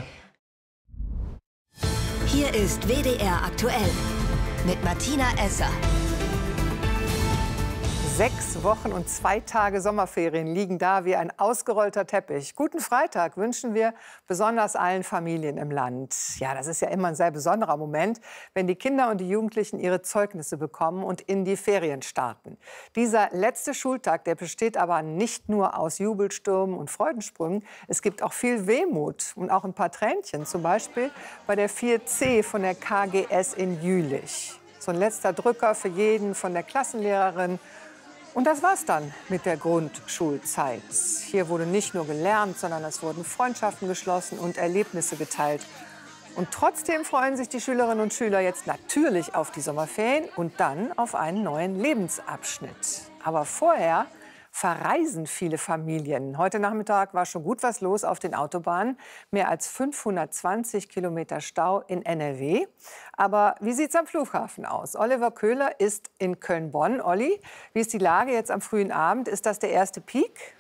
Hier ist WDR aktuell mit Martina Esser. 6 Wochen und 2 Tage Sommerferien liegen da wie ein ausgerollter Teppich. Guten Freitag wünschen wir besonders allen Familien im Land. Ja, das ist ja immer ein sehr besonderer Moment, wenn die Kinder und die Jugendlichen ihre Zeugnisse bekommen und in die Ferien starten. Dieser letzte Schultag, der besteht aber nicht nur aus Jubelstürmen und Freudensprüngen. Es gibt auch viel Wehmut und auch ein paar Tränchen, zum Beispiel bei der 4C von der KGS in Jülich. So ein letzter Drücker für jeden von der Klassenlehrerin. Und das war's dann mit der Grundschulzeit. Hier wurde nicht nur gelernt, sondern es wurden Freundschaften geschlossen und Erlebnisse geteilt. Und trotzdem freuen sich die Schülerinnen und Schüler jetzt natürlich auf die Sommerferien und dann auf einen neuen Lebensabschnitt. Aber vorher verreisen viele Familien. Heute Nachmittag war schon gut was los auf den Autobahnen. Mehr als 520 Kilometer Stau in NRW. Aber wie sieht es am Flughafen aus? Oliver Köhler ist in Köln-Bonn. Olli, wie ist die Lage jetzt am frühen Abend? Ist das der erste Peak?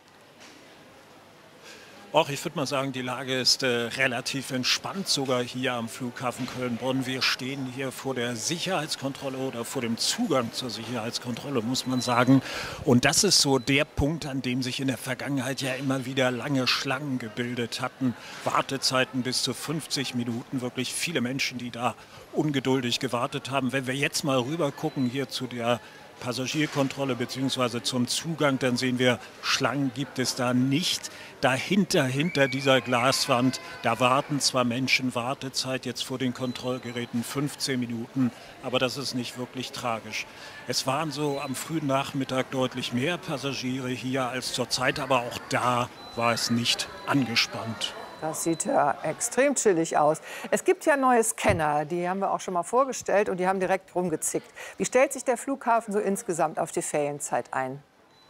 Och, ich würde mal sagen, die Lage ist relativ entspannt, sogar hier am Flughafen Köln-Bonn. Wir stehen hier vor der Sicherheitskontrolle oder vor dem Zugang zur Sicherheitskontrolle, muss man sagen. Und das ist so der Punkt, an dem sich in der Vergangenheit ja immer wieder lange Schlangen gebildet hatten. Wartezeiten bis zu 50 Minuten, wirklich viele Menschen, die da ungeduldig gewartet haben. Wenn wir jetzt mal rüber gucken hier zu der Passagierkontrolle bzw. zum Zugang, dann sehen wir, Schlangen gibt es da nicht. Dahinter, hinter dieser Glaswand, da warten zwar Menschen, Wartezeit jetzt vor den Kontrollgeräten 15 Minuten, aber das ist nicht wirklich tragisch. Es waren so am frühen Nachmittag deutlich mehr Passagiere hier als zurzeit, aber auch da war es nicht angespannt. Das sieht ja extrem chillig aus. Es gibt ja neue Scanner, die haben wir auch schon mal vorgestellt und die haben direkt rumgezickt. Wie stellt sich der Flughafen so insgesamt auf die Ferienzeit ein?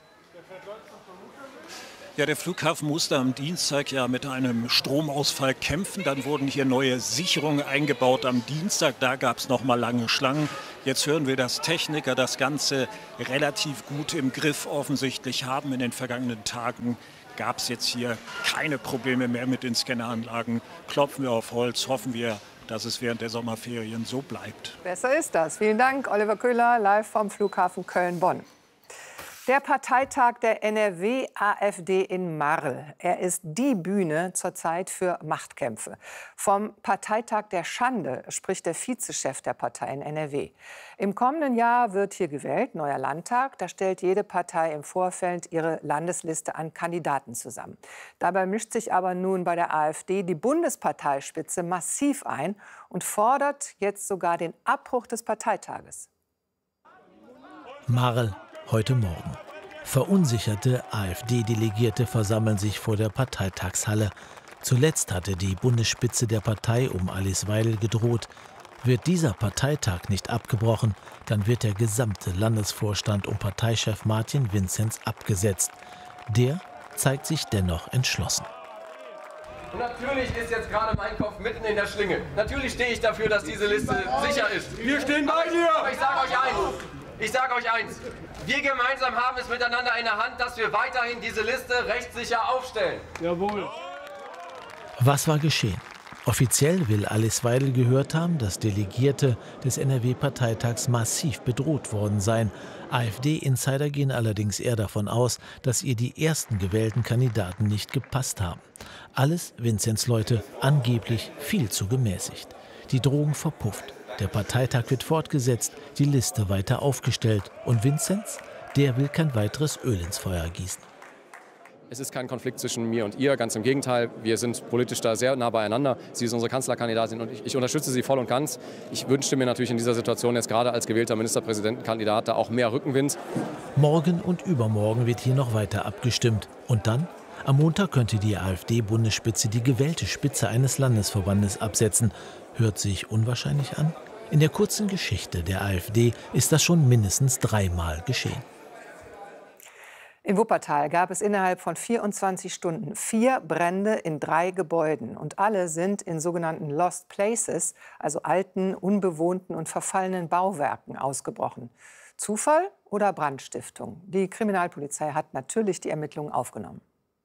Ja, der Flughafen musste am Dienstag ja mit einem Stromausfall kämpfen. Dann wurden hier neue Sicherungen eingebaut am Dienstag. Da gab es noch mal lange Schlangen. Jetzt hören wir, dass Techniker das Ganze relativ gut im Griff offensichtlich haben. In den vergangenen Tagen gab es jetzt hier keine Probleme mehr mit den Scanneranlagen. Klopfen wir auf Holz, hoffen wir, dass es während der Sommerferien so bleibt. Besser ist das. Vielen Dank, Oliver Köhler, live vom Flughafen Köln-Bonn. Der Parteitag der NRW-AfD in Marl. Er ist die Bühne zurzeit für Machtkämpfe. Vom Parteitag der Schande spricht der Vizechef der Partei in NRW. Im kommenden Jahr wird hier gewählt, neuer Landtag. Da stellt jede Partei im Vorfeld ihre Landesliste an Kandidaten zusammen. Dabei mischt sich aber nun bei der AfD die Bundesparteispitze massiv ein und fordert jetzt sogar den Abbruch des Parteitages. Marl. Heute Morgen. Verunsicherte AfD-Delegierte versammeln sich vor der Parteitagshalle. Zuletzt hatte die Bundesspitze der Partei um Alice Weidel gedroht. Wird dieser Parteitag nicht abgebrochen, dann wird der gesamte Landesvorstand um Parteichef Martin Vinzenz abgesetzt. Der zeigt sich dennoch entschlossen. Und natürlich ist jetzt gerade mein Kopf mitten in der Schlinge. Natürlich stehe ich dafür, dass diese Liste sicher ist. Wir stehen bei dir! Aber ich sage euch eins, wir gemeinsam haben es miteinander in der Hand, dass wir weiterhin diese Liste rechtssicher aufstellen. Jawohl. Was war geschehen? Offiziell will Alice Weidel gehört haben, dass Delegierte des NRW-Parteitags massiv bedroht worden seien. AfD-Insider gehen allerdings eher davon aus, dass ihr die ersten gewählten Kandidaten nicht gepasst haben. Alles Vinzenz Leute angeblich viel zu gemäßigt. Die Drohung verpufft. Der Parteitag wird fortgesetzt, die Liste weiter aufgestellt. Und Vinzenz, der will kein weiteres Öl ins Feuer gießen. Es ist kein Konflikt zwischen mir und ihr, ganz im Gegenteil. Wir sind politisch da sehr nah beieinander. Sie ist unsere Kanzlerkandidatin und ich unterstütze sie voll und ganz. Ich wünschte mir natürlich in dieser Situation jetzt gerade als gewählter Ministerpräsidentenkandidat da auch mehr Rückenwind. Morgen und übermorgen wird hier noch weiter abgestimmt. Und dann? Am Montag könnte die AfD-Bundesspitze die gewählte Spitze eines Landesverbandes absetzen. Hört sich unwahrscheinlich an? In der kurzen Geschichte der AfD ist das schon mindestens 3-mal geschehen. In Wuppertal gab es innerhalb von 24 Stunden 4 Brände in 3 Gebäuden. Und alle sind in sogenannten Lost Places, also alten, unbewohnten und verfallenen Bauwerken, ausgebrochen. Zufall oder Brandstiftung? Die Kriminalpolizei hat natürlich die Ermittlungen aufgenommen.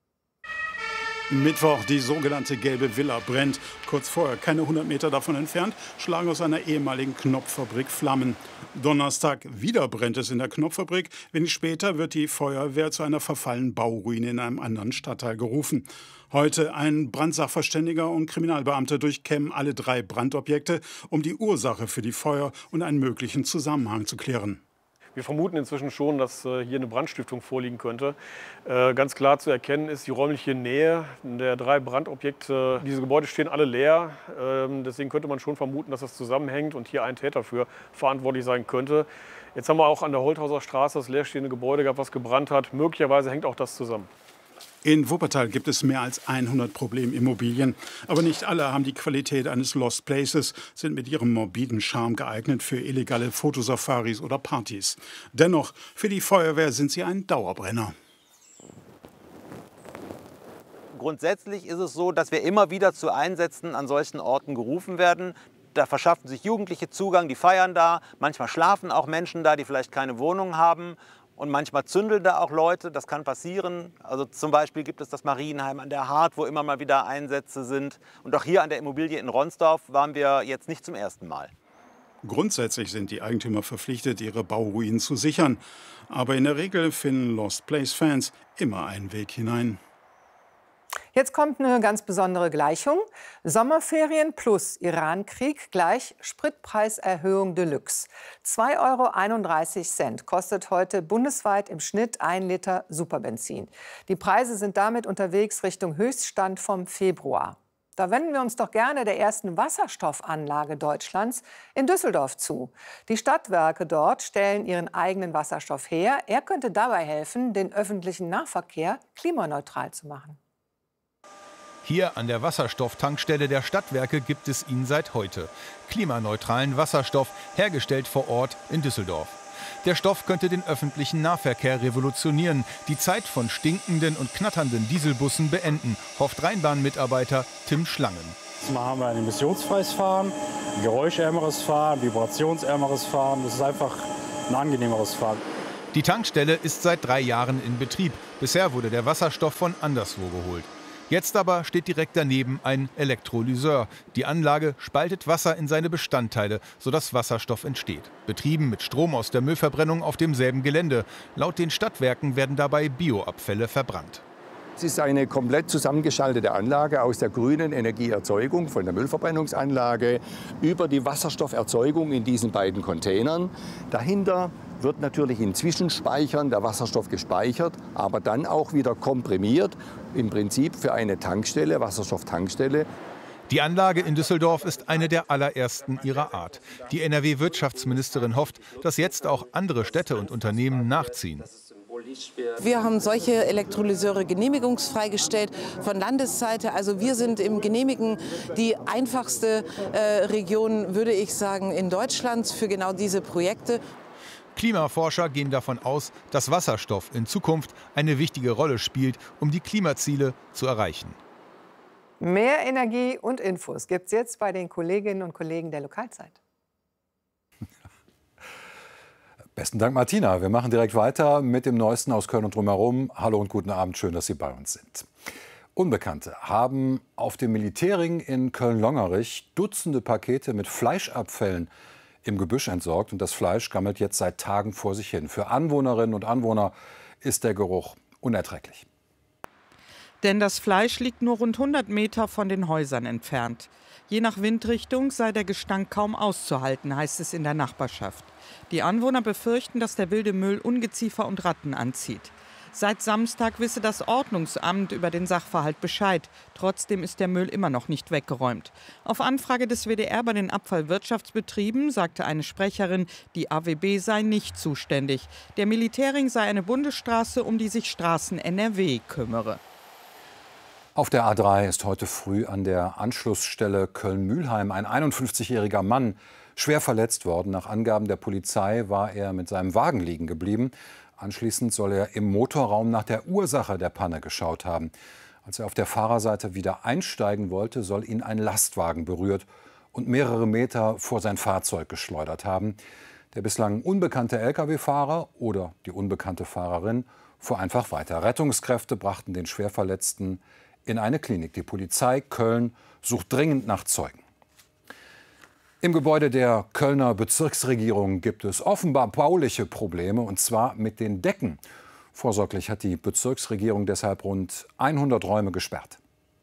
Mittwoch, die sogenannte Gelbe Villa brennt. Kurz vorher, keine 100 Meter davon entfernt, schlagen aus einer ehemaligen Knopffabrik Flammen. Donnerstag, wieder brennt es in der Knopffabrik. Wenig später wird die Feuerwehr zu einer verfallenen Bauruine in einem anderen Stadtteil gerufen. Heute ein Brandsachverständiger und Kriminalbeamter durchkämmen alle 3 Brandobjekte, um die Ursache für die Feuer und einen möglichen Zusammenhang zu klären. Wir vermuten inzwischen schon, dass hier eine Brandstiftung vorliegen könnte. Ganz klar zu erkennen ist die räumliche Nähe der 3 Brandobjekte. Diese Gebäude stehen alle leer. Deswegen könnte man schon vermuten, dass das zusammenhängt und hier ein Täter für verantwortlich sein könnte. Jetzt haben wir auch an der Holthauser Straße das leerstehende Gebäude gehabt, was gebrannt hat. Möglicherweise hängt auch das zusammen. In Wuppertal gibt es mehr als 100 Problemimmobilien. Aber nicht alle haben die Qualität eines Lost Places, sind mit ihrem morbiden Charme geeignet für illegale Fotosafaris oder Partys. Dennoch, für die Feuerwehr sind sie ein Dauerbrenner. Grundsätzlich ist es so, dass wir immer wieder zu Einsätzen an solchen Orten gerufen werden. Da verschaffen sich Jugendliche Zugang, die feiern da. Manchmal schlafen auch Menschen da, die vielleicht keine Wohnung haben. Und manchmal zündeln da auch Leute, das kann passieren. Also zum Beispiel gibt es das Marienheim an der Hart, wo immer mal wieder Einsätze sind. Und auch hier an der Immobilie in Ronsdorf waren wir jetzt nicht zum ersten Mal. Grundsätzlich sind die Eigentümer verpflichtet, ihre Bauruinen zu sichern. Aber in der Regel finden Lost Place-Fans immer einen Weg hinein. Jetzt kommt eine ganz besondere Gleichung. Sommerferien plus Irankrieg gleich Spritpreiserhöhung Deluxe. 2,31 € kostet heute bundesweit im Schnitt 1 Liter Superbenzin. Die Preise sind damit unterwegs Richtung Höchststand vom Februar. Da wenden wir uns doch gerne der ersten Wasserstoffanlage Deutschlands in Düsseldorf zu. Die Stadtwerke dort stellen ihren eigenen Wasserstoff her. Er könnte dabei helfen, den öffentlichen Nahverkehr klimaneutral zu machen. Hier an der Wasserstofftankstelle der Stadtwerke gibt es ihn seit heute. Klimaneutralen Wasserstoff, hergestellt vor Ort in Düsseldorf. Der Stoff könnte den öffentlichen Nahverkehr revolutionieren, die Zeit von stinkenden und knatternden Dieselbussen beenden, hofft Rheinbahn-Mitarbeiter Tim Schlangen. Mal haben wir ein emissionsfreies Fahren, ein geräuschärmeres Fahren, vibrationsärmeres Fahren. Das ist einfach ein angenehmeres Fahren. Die Tankstelle ist seit 3 Jahren in Betrieb. Bisher wurde der Wasserstoff von anderswo geholt. Jetzt aber steht direkt daneben ein Elektrolyseur. Die Anlage spaltet Wasser in seine Bestandteile, sodass Wasserstoff entsteht. Betrieben mit Strom aus der Müllverbrennung auf demselben Gelände. Laut den Stadtwerken werden dabei Bioabfälle verbrannt. Es ist eine komplett zusammengeschaltete Anlage aus der grünen Energieerzeugung von der Müllverbrennungsanlage über die Wasserstofferzeugung in diesen beiden Containern. Dahinter wird natürlich in Zwischenspeichern der Wasserstoff gespeichert, aber dann auch wieder komprimiert, im Prinzip für eine Tankstelle, Wasserstofftankstelle. Die Anlage in Düsseldorf ist eine der allerersten ihrer Art. Die NRW-Wirtschaftsministerin hofft, dass jetzt auch andere Städte und Unternehmen nachziehen. Wir haben solche Elektrolyseure genehmigungsfrei gestellt von Landesseite. Also wir sind im Genehmigen die einfachste Region, würde ich sagen, in Deutschland für genau diese Projekte. Klimaforscher gehen davon aus, dass Wasserstoff in Zukunft eine wichtige Rolle spielt, um die Klimaziele zu erreichen. Mehr Energie und Infos gibt's jetzt bei den Kolleginnen und Kollegen der Lokalzeit. Besten Dank, Martina. Wir machen direkt weiter mit dem Neuesten aus Köln und drumherum. Hallo und guten Abend, schön, dass Sie bei uns sind. Unbekannte haben auf dem Militärring in Köln-Longerich Dutzende Pakete mit Fleischabfällen im Gebüsch entsorgt. Und das Fleisch gammelt jetzt seit Tagen vor sich hin. Für Anwohnerinnen und Anwohner ist der Geruch unerträglich. Denn das Fleisch liegt nur rund 100 Meter von den Häusern entfernt. Je nach Windrichtung sei der Gestank kaum auszuhalten, heißt es in der Nachbarschaft. Die Anwohner befürchten, dass der wilde Müll Ungeziefer und Ratten anzieht. Seit Samstag wisse das Ordnungsamt über den Sachverhalt Bescheid. Trotzdem ist der Müll immer noch nicht weggeräumt. Auf Anfrage des WDR bei den Abfallwirtschaftsbetrieben sagte eine Sprecherin, die AWB sei nicht zuständig. Der Militärring sei eine Bundesstraße, um die sich Straßen NRW kümmere. Auf der A3 ist heute früh an der Anschlussstelle Köln-Mülheim ein 51-jähriger Mann schwer verletzt worden. Nach Angaben der Polizei war er mit seinem Wagen liegen geblieben. Anschließend soll er im Motorraum nach der Ursache der Panne geschaut haben. Als er auf der Fahrerseite wieder einsteigen wollte, soll ihn ein Lastwagen berührt und mehrere Meter vor sein Fahrzeug geschleudert haben. Der bislang unbekannte Lkw-Fahrer oder die unbekannte Fahrerin fuhr einfach weiter. Rettungskräfte brachten den Schwerverletzten in eine Klinik. Die Polizei Köln sucht dringend nach Zeugen. Im Gebäude der Kölner Bezirksregierung gibt es offenbar bauliche Probleme, und zwar mit den Decken. Vorsorglich hat die Bezirksregierung deshalb rund 100 Räume gesperrt.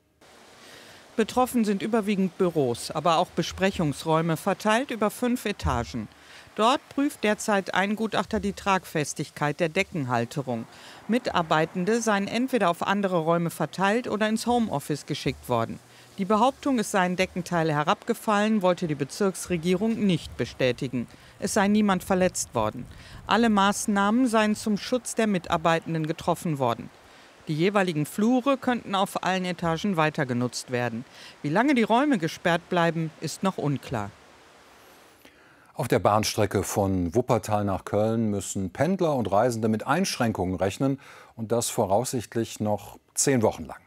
Betroffen sind überwiegend Büros, aber auch Besprechungsräume verteilt über 5 Etagen. Dort prüft derzeit ein Gutachter die Tragfestigkeit der Deckenhalterung. Mitarbeitende seien entweder auf andere Räume verteilt oder ins Homeoffice geschickt worden. Die Behauptung, es seien Deckenteile herabgefallen, wollte die Bezirksregierung nicht bestätigen. Es sei niemand verletzt worden. Alle Maßnahmen seien zum Schutz der Mitarbeitenden getroffen worden. Die jeweiligen Flure könnten auf allen Etagen weiter genutzt werden. Wie lange die Räume gesperrt bleiben, ist noch unklar. Auf der Bahnstrecke von Wuppertal nach Köln müssen Pendler und Reisende mit Einschränkungen rechnen, und das voraussichtlich noch 10 Wochen lang.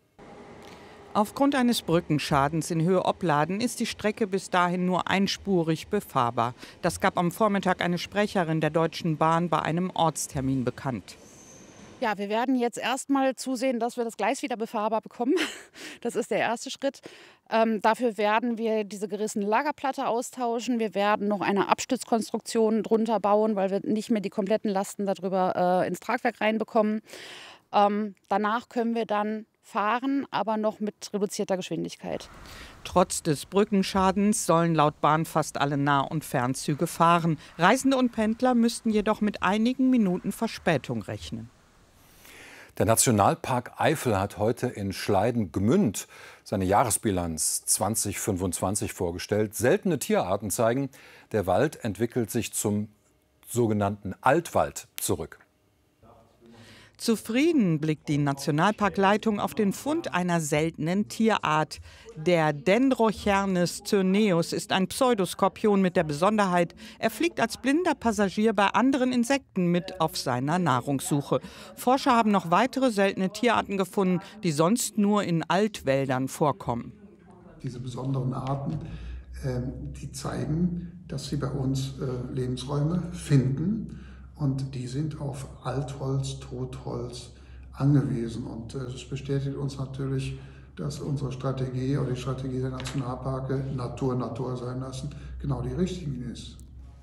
Aufgrund eines Brückenschadens in Höhe Opladen ist die Strecke bis dahin nur einspurig befahrbar. Das gab am Vormittag eine Sprecherin der Deutschen Bahn bei einem Ortstermin bekannt. Ja, wir werden jetzt erstmal zusehen, dass wir das Gleis wieder befahrbar bekommen. Das ist der erste Schritt. Dafür werden wir diese gerissene Lagerplatte austauschen. Wir werden noch eine Abstützkonstruktion drunter bauen, weil wir nicht mehr die kompletten Lasten darüber ins Tragwerk reinbekommen. Danach können wir dann fahren, aber noch mit reduzierter Geschwindigkeit. Trotz des Brückenschadens sollen laut Bahn fast alle Nah- und Fernzüge fahren. Reisende und Pendler müssten jedoch mit einigen Minuten Verspätung rechnen. Der Nationalpark Eifel hat heute in Schleiden-Gmünd seine Jahresbilanz 2025 vorgestellt. Seltene Tierarten zeigen, der Wald entwickelt sich zum sogenannten Altwald zurück. Zufrieden blickt die Nationalparkleitung auf den Fund einer seltenen Tierart. Der Dendrochernis cyrneus ist ein Pseudoskorpion mit der Besonderheit, er fliegt als blinder Passagier bei anderen Insekten mit auf seiner Nahrungssuche. Forscher haben noch weitere seltene Tierarten gefunden, die sonst nur in Altwäldern vorkommen. Diese besonderen Arten, die zeigen, dass sie bei uns Lebensräume finden. Und die sind auf Altholz, Totholz angewiesen. Und das bestätigt uns natürlich, dass unsere Strategie oder die Strategie der Nationalparke Natur sein lassen, genau die richtige ist.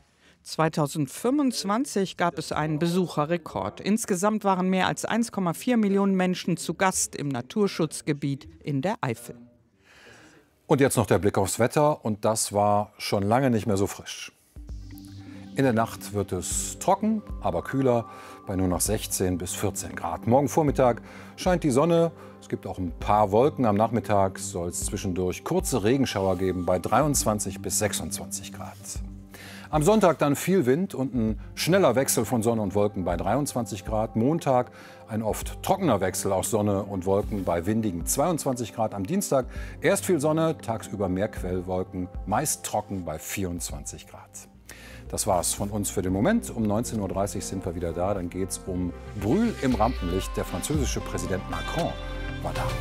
2025 gab es einen Besucherrekord. Insgesamt waren mehr als 1,4 Millionen Menschen zu Gast im Naturschutzgebiet in der Eifel. Und jetzt noch der Blick aufs Wetter. Und das war schon lange nicht mehr so frisch. In der Nacht wird es trocken, aber kühler, bei nur noch 16 bis 14 Grad. Morgen Vormittag scheint die Sonne, es gibt auch ein paar Wolken. Am Nachmittag soll es zwischendurch kurze Regenschauer geben bei 23 bis 26 Grad. Am Sonntag dann viel Wind und ein schneller Wechsel von Sonne und Wolken bei 23 Grad. Montag ein oft trockener Wechsel aus Sonne und Wolken bei windigen 22 Grad. Am Dienstag erst viel Sonne, tagsüber mehr Quellwolken, meist trocken bei 24 Grad. Das war's von uns für den Moment. Um 19:30 Uhr sind wir wieder da. Dann geht's um Brühl im Rampenlicht. Der französische Präsident Macron war da.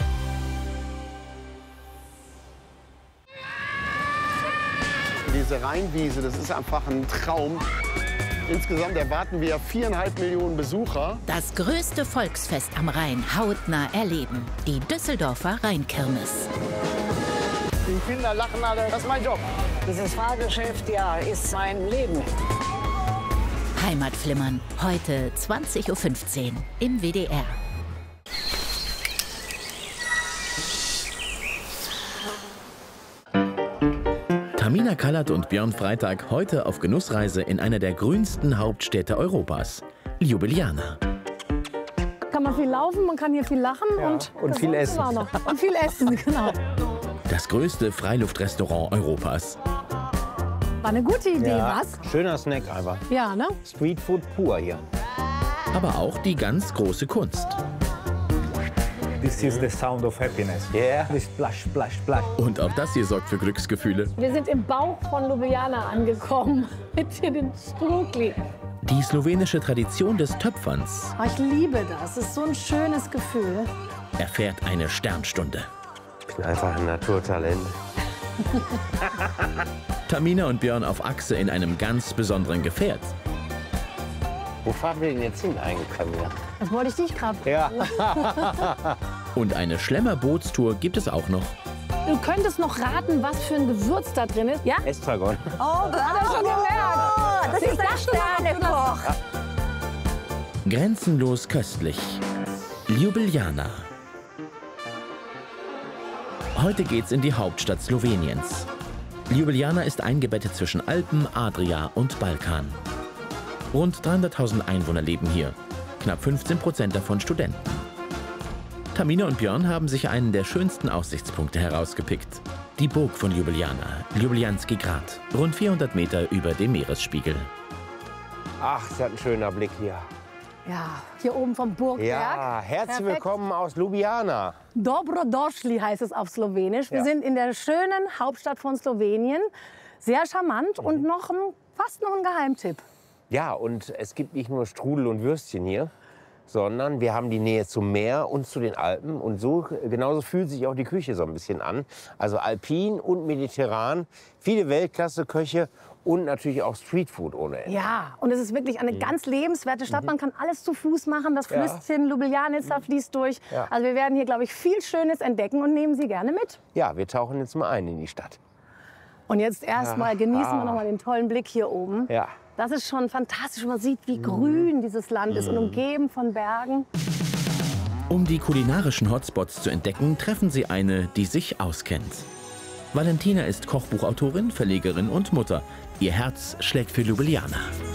Diese Rheinwiese, das ist einfach ein Traum. Insgesamt erwarten wir 4,5 Millionen Besucher. Das größte Volksfest am Rhein hautnah erleben. Die Düsseldorfer Rheinkirmes. Die Kinder lachen alle, das ist mein Job. Dieses Fahrgeschäft, ja, ist mein Leben. Heimatflimmern, heute 20:15 Uhr im WDR. Tamina Kallert und Björn Freitag heute auf Genussreise in einer der grünsten Hauptstädte Europas, Ljubljana. Kann man viel laufen, man kann hier viel lachen und viel essen. Und viel essen, genau. Das größte Freiluftrestaurant Europas. War eine gute Idee, was? Schöner Snack einfach. Ja, ne? Streetfood pur hier. Aber auch die ganz große Kunst. This is the sound of happiness. Yeah. Splash, splash, splash. Und auch das hier sorgt für Glücksgefühle. Wir sind im Bauch von Ljubljana angekommen. Mit hier den Strudli. Die slowenische Tradition des Töpferns Oh, ich liebe das. Es ist so ein schönes Gefühl. erfährt eine Sternstunde. Ich bin einfach ein Naturtalent. Tamina und Björn auf Achse in einem ganz besonderen Gefährt. Wo fahren wir denn jetzt hin eigentlich, Camilla? Das wollte ich dich gerade. Ja. Und eine Schlemmer-Bootstour gibt es auch noch. Du könntest noch raten, was für ein Gewürz da drin ist. Ja? Estragon. Oh, das hat er schon gemerkt. Das ist ein Sternekoch. Grenzenlos köstlich. Ljubljana. Heute geht's in die Hauptstadt Sloweniens. Ljubljana ist eingebettet zwischen Alpen, Adria und Balkan. Rund 300.000 Einwohner leben hier, knapp 15% davon Studenten. Tamina und Björn haben sich einen der schönsten Aussichtspunkte herausgepickt. Die Burg von Ljubljana, Ljubljanski Grad, rund 400 Meter über dem Meeresspiegel. Ach, das ist ein schöner Blick hier. Ja, hier oben vom Burgberg. Ja, herzlich willkommen aus Ljubljana. Dobrodošli heißt es auf Slowenisch. Wir sind in der schönen Hauptstadt von Slowenien. Sehr charmant und fast noch ein Geheimtipp. Ja, und es gibt nicht nur Strudel und Würstchen hier, sondern wir haben die Nähe zum Meer und zu den Alpen. Und so genauso fühlt sich auch die Küche so ein bisschen an. Also alpin und mediterran, viele Weltklasse-Köche und natürlich auch Streetfood ohne Ende. Ja, und es ist wirklich eine ganz lebenswerte Stadt. Man kann alles zu Fuß machen. Das Flüsschen Ljubljanica fließt durch. Ja. Also wir werden hier, glaube ich, viel Schönes entdecken und nehmen Sie gerne mit. Ja, wir tauchen jetzt mal ein in die Stadt. Und jetzt erstmal genießen wir noch mal den tollen Blick hier oben. Ja. Das ist schon fantastisch. Man sieht, wie grün dieses Land ist und umgeben von Bergen. Um die kulinarischen Hotspots zu entdecken, treffen sie eine, die sich auskennt. Valentina ist Kochbuchautorin, Verlegerin und Mutter. Ihr Herz schlägt für Ljubljana.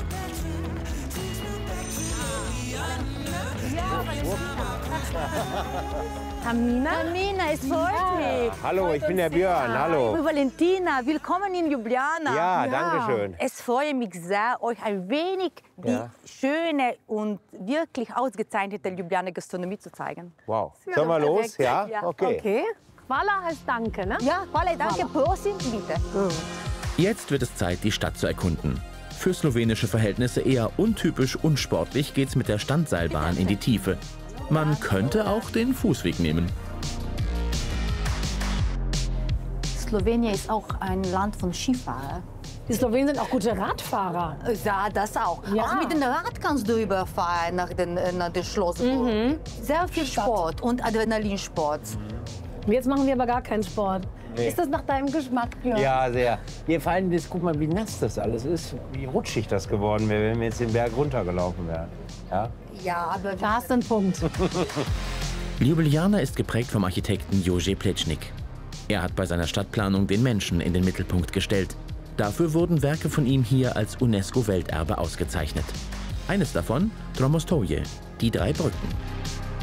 Tamina, es freut mich. Hallo, ich bin der Björn. Hallo. Ich bin Valentina. Willkommen in Ljubljana. Ja, danke schön. Es freut mich sehr, euch ein wenig die schöne und wirklich ausgezeichnete Ljubljana Gastronomie zu zeigen. Wow. Sollen wir los? Ja? Okay. Hvala heißt Danke, ne? Ja, hvala, danke. Prosim, bitte. Jetzt wird es Zeit, die Stadt zu erkunden. Für slowenische Verhältnisse eher untypisch unsportlich geht's mit der Standseilbahn in die Tiefe. Man könnte auch den Fußweg nehmen. Slowenien ist auch ein Land von Skifahrern. Die Slowenen sind auch gute Radfahrer. Ja, das auch. Ja. Auch mit dem Rad kannst du überfahren nach dem Schloss. Sehr viel Sport und Adrenalinsport. Jetzt machen wir aber gar keinen Sport. Nee. Ist das nach deinem Geschmack, Björn? Ja, sehr. Hier vor allem, guck mal, wie nass das alles ist. Wie rutschig das geworden wäre, wenn wir jetzt den Berg runtergelaufen wären. Ja? Ja, aber da hast du einen Punkt. Ljubljana ist geprägt vom Architekten Jože Plečnik. Er hat bei seiner Stadtplanung den Menschen in den Mittelpunkt gestellt. Dafür wurden Werke von ihm hier als UNESCO-Welterbe ausgezeichnet. Eines davon, Tromostovje, die 3 Brücken.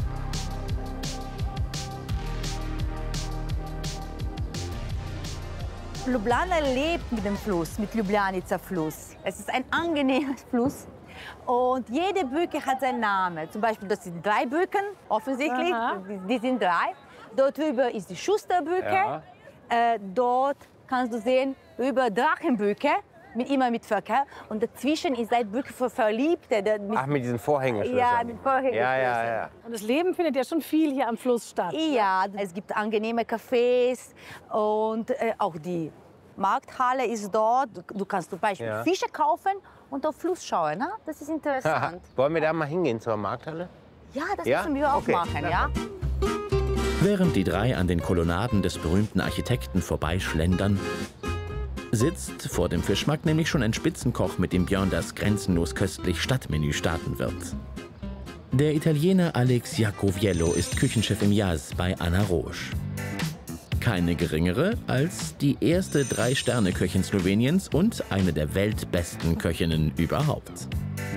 Ljubljana lebt mit dem Fluss, mit Ljubljanica Fluss. Es ist ein angenehmer Fluss und jede Brücke hat seinen Namen. Zum Beispiel, das sind 3 Brücken, offensichtlich, die sind 3. Dort drüber ist die Schusterbrücke. Ja. Dort kannst du sehen, über Drachenbrücke, immer mit Verkehr. Und dazwischen ist eine Brücke für Verliebte. Ach, mit diesen Vorhängeschlössern. Ja, mit Vorhängeschlössern. Ja. Und das Leben findet ja schon viel hier am Fluss statt. Ja, es gibt angenehme Cafés und auch die Markthalle ist dort. Du kannst zum Beispiel Fische kaufen und auf Fluss schauen. Ne? Das ist interessant. Wollen wir da mal hingehen zur Markthalle? Ja, das müssen wir auch machen. Ja? Während die 3 an den Kolonnaden des berühmten Architekten vorbeischlendern, sitzt vor dem Fischmarkt nämlich schon ein Spitzenkoch, mit dem Björn das grenzenlos köstlich Stadtmenü starten wird. Der Italiener Alex Jacoviello ist Küchenchef im Jas bei Anna Rosch. Keine geringere als die erste 3-Sterne-Köchin Sloweniens und eine der weltbesten Köchinnen überhaupt.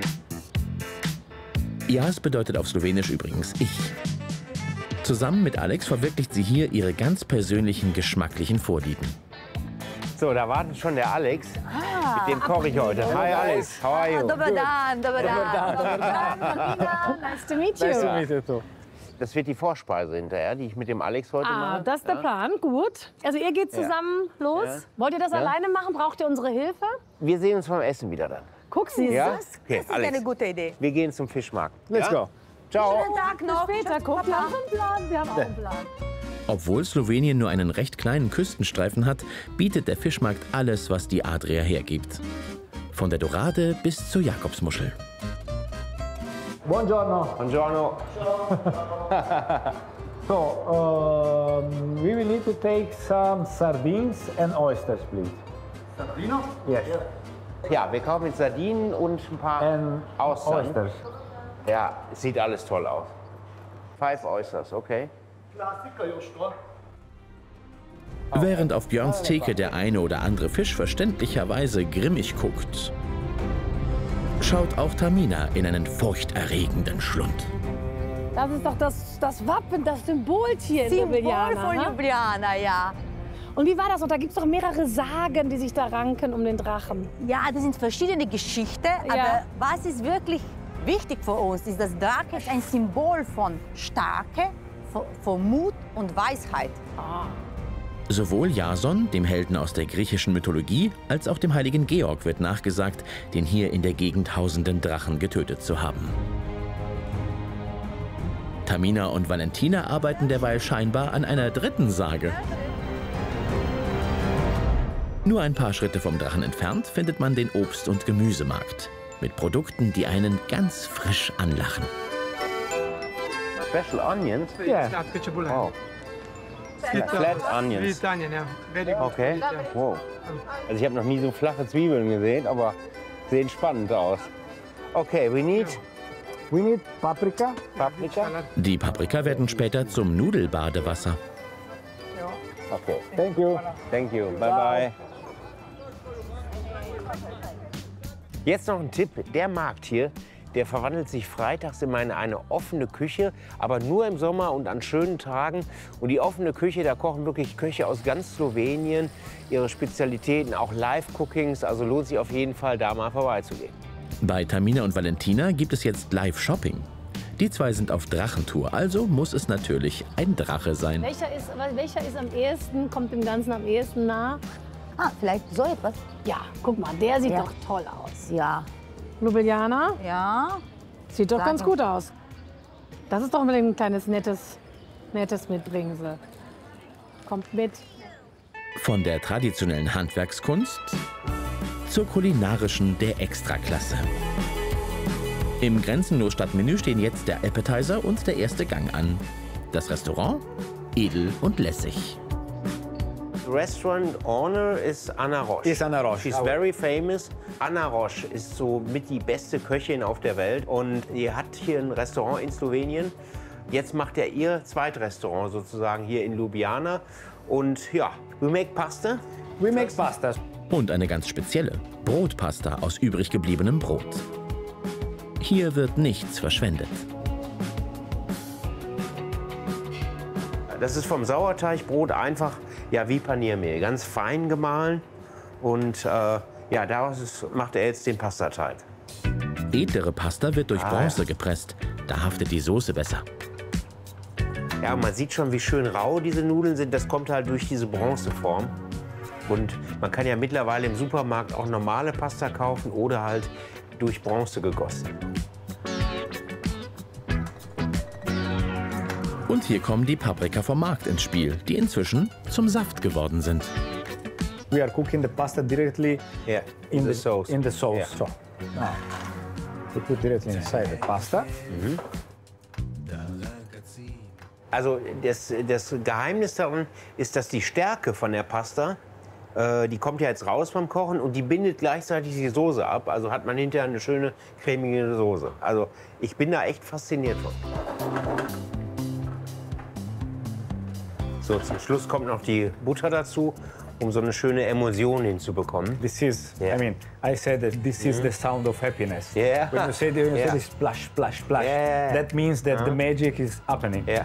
Jas bedeutet auf Slowenisch übrigens ich. Zusammen mit Alex verwirklicht sie hier ihre ganz persönlichen geschmacklichen Vorlieben. So, da wartet schon der Alex. Mit dem koche ich heute. Hi Alex, how are you? Dobar dan. Nice to meet you. Nice to meet you too. Das wird die Vorspeise hinterher, die ich mit dem Alex heute mache. Das ist der Plan, gut. Also ihr geht zusammen los. Ja. Wollt ihr das alleine machen? Braucht ihr unsere Hilfe? Wir sehen uns beim Essen wieder dann. Guck, siehst du das? Okay, Das ist Alex, eine gute Idee. wir gehen zum Fischmarkt. Let's go. Ciao. Schönen Tag noch. Bis später. Guck, wir haben einen Plan. Wir haben auch einen Plan. Obwohl Slowenien nur einen recht kleinen Küstenstreifen hat, bietet der Fischmarkt alles, was die Adria hergibt. Von der Dorade bis zur Jakobsmuschel. Buongiorno. Buongiorno. So, we will need to take some sardines and oysters, please. Sardino? Yes. Ja, wir kaufen jetzt Sardinen und ein paar Austern. Oysters. Ja, es sieht alles toll aus. 5 Oysters, okay. Während auf Björns Theke der eine oder andere Fisch verständlicherweise grimmig guckt, schaut auch Tamina in einen furchterregenden Schlund. Das ist doch das Wappen, das Symboltier in Ljubljana. Symbol von Ljubljana, ja. Und wie war das? Und da gibt es doch mehrere Sagen, die sich da ranken um den Drachen. Ja, das sind verschiedene Geschichten. Aber was ist wirklich wichtig für uns, ist, dass Drache ist ein Symbol von Stärke, von Mut und Weisheit. Sowohl Jason, dem Helden aus der griechischen Mythologie, als auch dem heiligen Georg wird nachgesagt, den hier in der Gegend hausenden Drachen getötet zu haben. Tamina und Valentina arbeiten derweil scheinbar an einer dritten Sage. Nur ein paar Schritte vom Drachen entfernt findet man den Obst- und Gemüsemarkt mit Produkten, die einen ganz frisch anlachen. Special onions? Yeah. Wow. Flat onions. Okay. Wow. Also ich habe noch nie so flache Zwiebeln gesehen, aber sehen spannend aus. Okay, we need We need paprika. Die Paprika werden später zum Nudelbadewasser. Okay. Thank you. Thank you. Bye bye. Jetzt noch ein Tipp. Der Markt hier, der verwandelt sich freitags immer in eine offene Küche, aber nur im Sommer und an schönen Tagen. Und die offene Küche, da kochen wirklich Köche aus ganz Slowenien ihre Spezialitäten, auch Live-Cookings. Also lohnt sich auf jeden Fall, da mal vorbeizugehen. Bei Tamina und Valentina gibt es jetzt Live-Shopping. Die zwei sind auf Drachentour, also muss es natürlich ein Drache sein. Welcher ist am ehesten, kommt dem Ganzen am ehesten nah? Ah, vielleicht so etwas? Ja, guck mal, der sieht Ja. doch toll aus. Ja. Ljubljana? Ja. Sieht doch Sag ganz mal. gut aus. Das ist doch mal ein kleines nettes Mitbringsel. Kommt mit. Von der traditionellen Handwerkskunst zur kulinarischen der Extraklasse. Im grenzenlos Stadtmenü stehen jetzt der Appetizer und der erste Gang an. Das Restaurant edel und lässig. Restaurant owner is Anna Roche. Is Anna Roche. She's very famous. Anna Roche ist so mit die beste Köchin auf der Welt und die hat hier ein Restaurant in Slowenien. Jetzt macht er ihr Zweitrestaurant sozusagen hier in Ljubljana. Und ja, we make pasta. We make pasta. Und eine ganz spezielle Brotpasta aus übrig gebliebenem Brot. Hier wird nichts verschwendet. Das ist vom Sauerteigbrot einfach ja, wie Paniermehl, ganz fein gemahlen. Und ja, daraus macht er jetzt den Pastateig. Edlere Pasta wird durch Bronze gepresst. Da haftet die Soße besser. Ja, und man sieht schon, wie schön rau diese Nudeln sind. Das kommt halt durch diese Bronzeform. Und man kann ja mittlerweile im Supermarkt auch normale Pasta kaufen oder halt durch Bronze gegossen. Und hier kommen die Paprika vom Markt ins Spiel, die inzwischen zum Saft geworden sind. We are cooking the pasta directly in the sauce. In the sauce. Yeah. So now we put directly inside the pasta. Also das Geheimnis darin ist, dass die Stärke von der Pasta, die kommt ja jetzt raus beim Kochen und die bindet gleichzeitig die Soße ab. Also hat man hinterher eine schöne cremige Soße. Also ich bin da echt fasziniert von. So, zum Schluss kommt noch die Butter dazu, um so eine schöne Emulsion hinzubekommen. This is, I mean, I said that this is the sound of happiness. Yeah. When you say this splash, splash, splash, that means that the magic is happening. Yeah.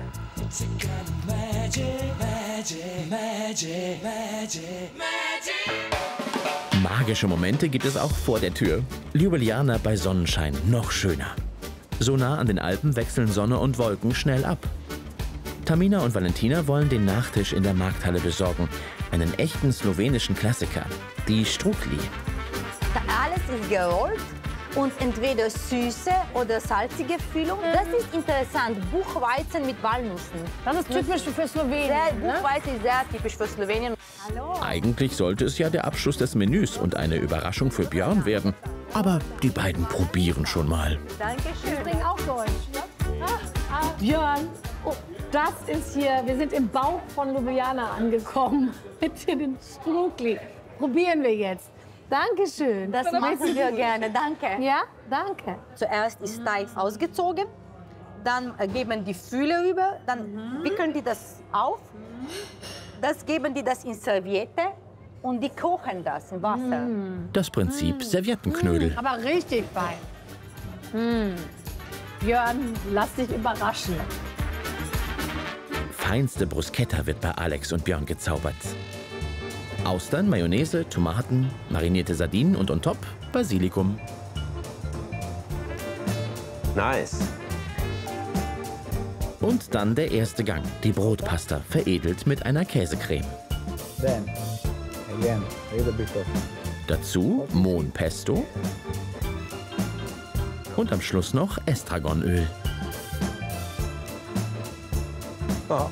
Magische Momente gibt es auch vor der Tür. Ljubljana bei Sonnenschein noch schöner. So nah an den Alpen wechseln Sonne und Wolken schnell ab. Tamina und Valentina wollen den Nachtisch in der Markthalle besorgen. Einen echten slowenischen Klassiker, die Strukli. Alles ist gerollt und entweder süße oder salzige Füllung. Das ist interessant. Buchweizen mit Walnüssen. Das ist typisch für Slowenien. Buchweizen ist sehr typisch für Slowenien. Hallo. Eigentlich sollte es ja der Abschluss des Menüs und eine Überraschung für Björn werden. Aber die beiden probieren schon mal. Dankeschön. Wir sprechen auch Deutsch. Björn, oh, das ist hier, wir sind im Bauch von Ljubljana angekommen. Mit den Strukli. Probieren wir jetzt. Dankeschön. Das machen wir gerne, danke. Ja, danke. Zuerst ist Teig ausgezogen, dann geben die Fülle rüber, dann wickeln die das auf, das geben die das in Serviette und die kochen das im Wasser. Das Prinzip Serviettenknödel. Aber richtig fein. Björn, lass dich überraschen. Feinste Bruschetta wird bei Alex und Björn gezaubert. Austern, Mayonnaise, Tomaten, marinierte Sardinen und on top Basilikum. Nice. Und dann der erste Gang, die Brotpasta, veredelt mit einer Käsecreme. Then, again, a little bit of... Dazu Mohn Pesto und am Schluss noch Estragonöl. Oh.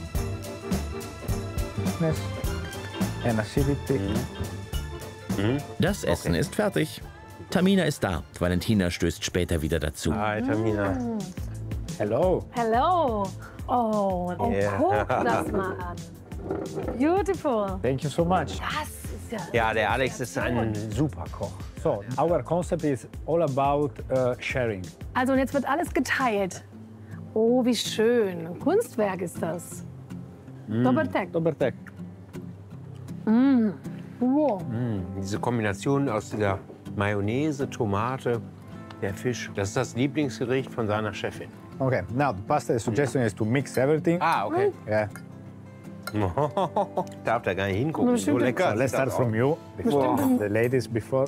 And acidity. Das Essen ist fertig. Tamina ist da. Valentina stößt später wieder dazu. Hi, Tamina. Hello. Hello. Oh, Yeah. guck das mal an. Beautiful. Thank you so much. Das ist Ja, der Alex ist ein super Koch. So, our concept is all about sharing. Also und jetzt wird alles geteilt. Oh, wie schön. Ein Kunstwerk ist das. Dobertek. Dobertek. Wow. Diese Kombination aus der Mayonnaise, Tomate, der Fisch, das ist das Lieblingsgericht von seiner Chefin. Okay, now the pasta suggestion is to mix everything. Ah, okay. Yeah. Darf da gar nicht hingucken, so lecker. So let's start from you, before the ladies before.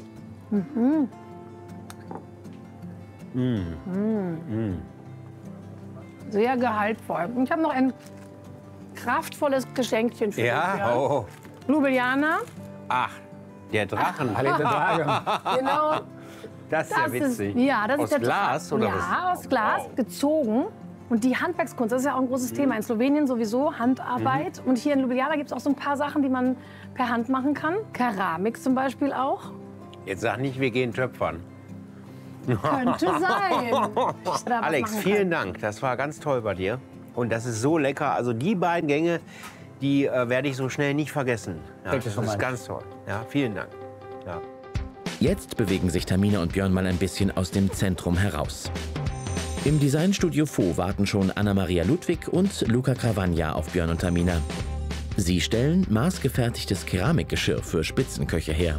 Sehr gehaltvoll. Und ich habe noch ein kraftvolles Geschenkchen für dich. Ja, oh. Ljubljana. Ach, der Drachen. Genau. Das ist ja witzig. Das aus ist der Glas oder was? Ja, aus Glas, gezogen. Und die Handwerkskunst, das ist ja auch ein großes Thema. In Slowenien sowieso Handarbeit. Und hier in Ljubljana gibt es auch so ein paar Sachen, die man per Hand machen kann. Keramik zum Beispiel auch. Jetzt sag nicht, wir gehen töpfern. Könnte sein. Alex, vielen Dank. Das war ganz toll bei dir. Und das ist so lecker. Also die beiden Gänge, die werde ich so schnell nicht vergessen. Ja, das ist ganz toll. Ja, vielen Dank. Ja. Jetzt bewegen sich Tamina und Björn mal ein bisschen aus dem Zentrum heraus. Im Designstudio Fo warten schon Anna-Maria Ludwig und Luca Cravagna auf Björn und Tamina. Sie stellen maßgefertigtes Keramikgeschirr für Spitzenköche her.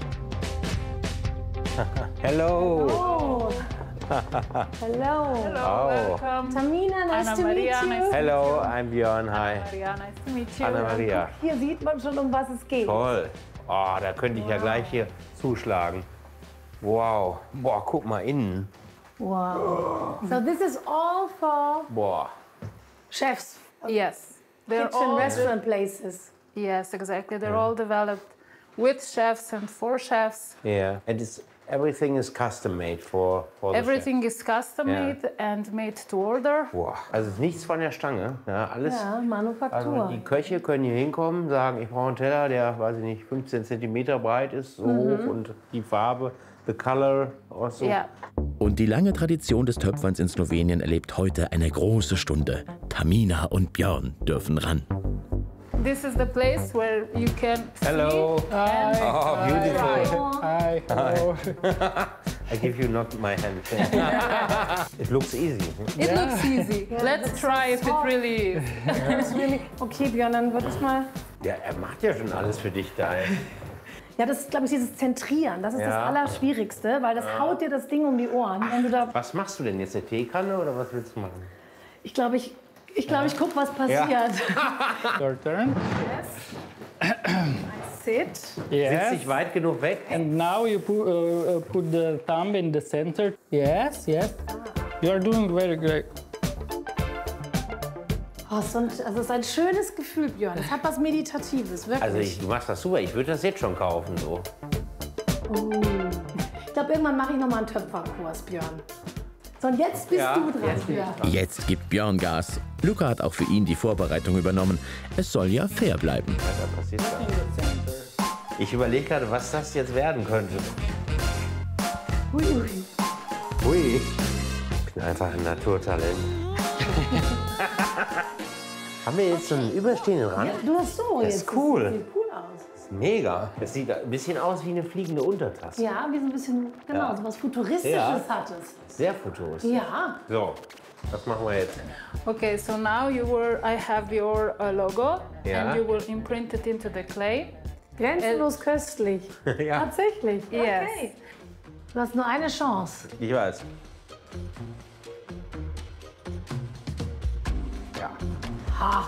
Hello. Hello. Hello. Welcome. Tamina, nice to meet you. Hello, I'm Björn. Hi. Nice to meet you. Anna-Maria. Hier sieht man schon, um was es geht. Toll. Oh, da könnte ich ja gleich hier zuschlagen. Wow. Boah, guck mal innen. Wow. So this is all for Boah. chefs. Yes. They're Kitchen, all restaurant places. Yes, exactly. They're all developed with chefs and for chefs. Yeah, and everything is custom made for the Everything is custom made and made to order. Boah, also nichts von der Stange. Ja, alles. Ja, Manufaktur. Also die Köche können hier hinkommen, sagen, ich brauche einen Teller, der, weiß ich nicht, 15 cm breit ist, so hoch und die Farbe, the color also. Ja. Und die lange Tradition des Töpferns in Slowenien erlebt heute eine große Stunde. Tamina und Björn dürfen ran. This is the place where you can Hello. see and Oh, beautiful. Hi. Hello. I give you not my hand. It looks easy. It looks easy. Let's try if it really is. It's really okay, Björn, dann wird es mal. Ja, er macht ja schon alles für dich da. Ja, das ist, glaube ich, dieses Zentrieren. Das ist das Allerschwierigste, weil das haut dir das Ding um die Ohren. Wenn du da Was machst du denn jetzt? Eine Teekanne oder was willst du machen? ich glaube, ich gucke, was passiert. Your turn. Sit. Sitzt dich weit genug weg? And now you put the thumb in the center. Yes, yes. You are doing very great. Oh, es ist ein schönes Gefühl, Björn. Es hat was Meditatives, wirklich. Also du machst das super. Ich würde das jetzt schon kaufen. So. Ich glaube, irgendwann mache ich noch mal einen Töpferkurs, Björn. So, und jetzt bist du dran, Björn. Jetzt gibt Björn Gas. Luca hat auch für ihn die Vorbereitung übernommen. Es soll ja fair bleiben. Was passiert da? Ich überlege gerade, was das jetzt werden könnte. Ui. Ui. Ich bin einfach ein Naturtalent. Haben wir jetzt so einen überstehenden Rand? Ja, du hast so. Das jetzt. ist cool. Das sieht cool aus. Das ist mega. Das sieht ein bisschen aus wie eine fliegende Untertasse. Ja, wie so ein bisschen, genau, so was Futuristisches hat es. Sehr futuristisch. Ja. So, was machen wir jetzt? Okay, so now I have your logo Ja. and you will imprint it into the clay. Grenzenlos köstlich. Ja. Tatsächlich. Yes. Okay. Du hast nur eine Chance. Ich weiß. Ja. Ha.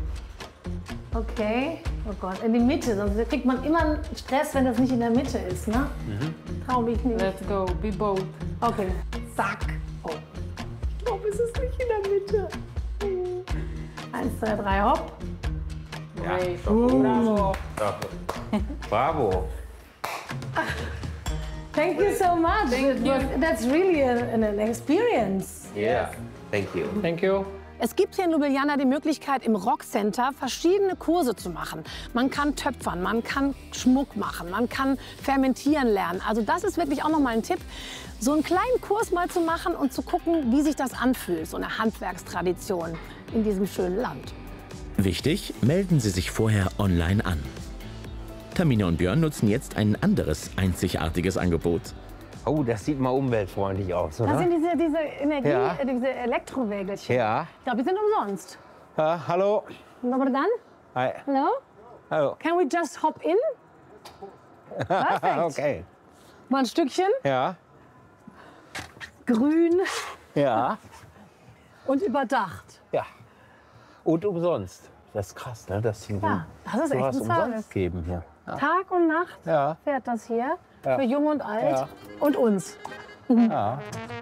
Okay. Oh Gott, in die Mitte. Sonst kriegt man immer einen Stress, wenn das nicht in der Mitte ist, ne? Trau mich nicht. Let's go, be bold. Okay. Zack. Oh. Ich glaube, es ist nicht in der Mitte. 1, 2, 3, hopp. Ja, ist doch gut. Bravo. Doch. Bravo. Thank you so much. That's really an experience. Yeah, thank you. Thank you. Es gibt hier in Ljubljana die Möglichkeit, im Rockcenter verschiedene Kurse zu machen. Man kann töpfern, man kann Schmuck machen, man kann fermentieren lernen. Also das ist wirklich auch noch mal ein Tipp, so einen kleinen Kurs mal zu machen und zu gucken, wie sich das anfühlt, so eine Handwerkstradition in diesem schönen Land. Wichtig, melden Sie sich vorher online an. Tamina und Björn nutzen jetzt ein anderes, einzigartiges Angebot. Oh, das sieht mal umweltfreundlich aus, oder? Das sind diese Elektrowägelchen. Ja. Ich glaube, die sind umsonst. Hallo. Dobar dan. Hi. Hello. Hallo. Can we just hop in? Perfekt. Okay. Mal ein Stückchen. Ja. Grün. Ja. Und überdacht. Ja. Und umsonst. Das ist krass, ne? Dass sie Ja, das ist echt sowas ein Service. umsonst geben hier. Ja. Tag und Nacht Ja. fährt das hier. Ja. Für Jung und Alt. Ja. Und uns. Ja.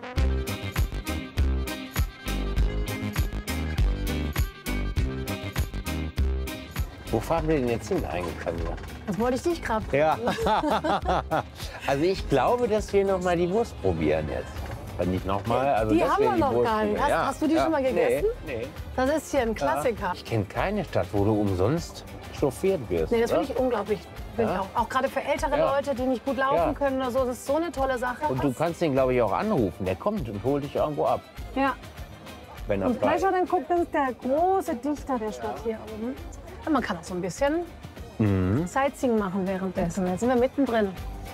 Wo fahren wir denn jetzt hin eigentlich? Das wollte ich dich gerade Ja. Also ich glaube, dass wir noch mal die Wurst probieren jetzt. Nicht noch mal. Also Die dass haben wir wir die noch Wurst gar nicht. probieren. Ja. Hast du die schon mal gegessen? Nee. Das ist hier ein Klassiker. Ich kenne keine Stadt, wo du umsonst chauffiert wirst. Nee, das oder? finde ich unglaublich. Finde ich auch gerade für ältere Ja. Leute, die nicht gut laufen Ja. können oder so. Das ist so eine tolle Sache. Und du kannst den, glaube ich, auch anrufen. Der kommt und holt dich irgendwo ab, Ja. wenn er Und frei gleich ist. mal dann guckt, das ist der große Dichter der Stadt hier oben. Und man kann auch so ein bisschen Mhm. Sightseeing machen währenddessen. Jetzt sind wir mittendrin.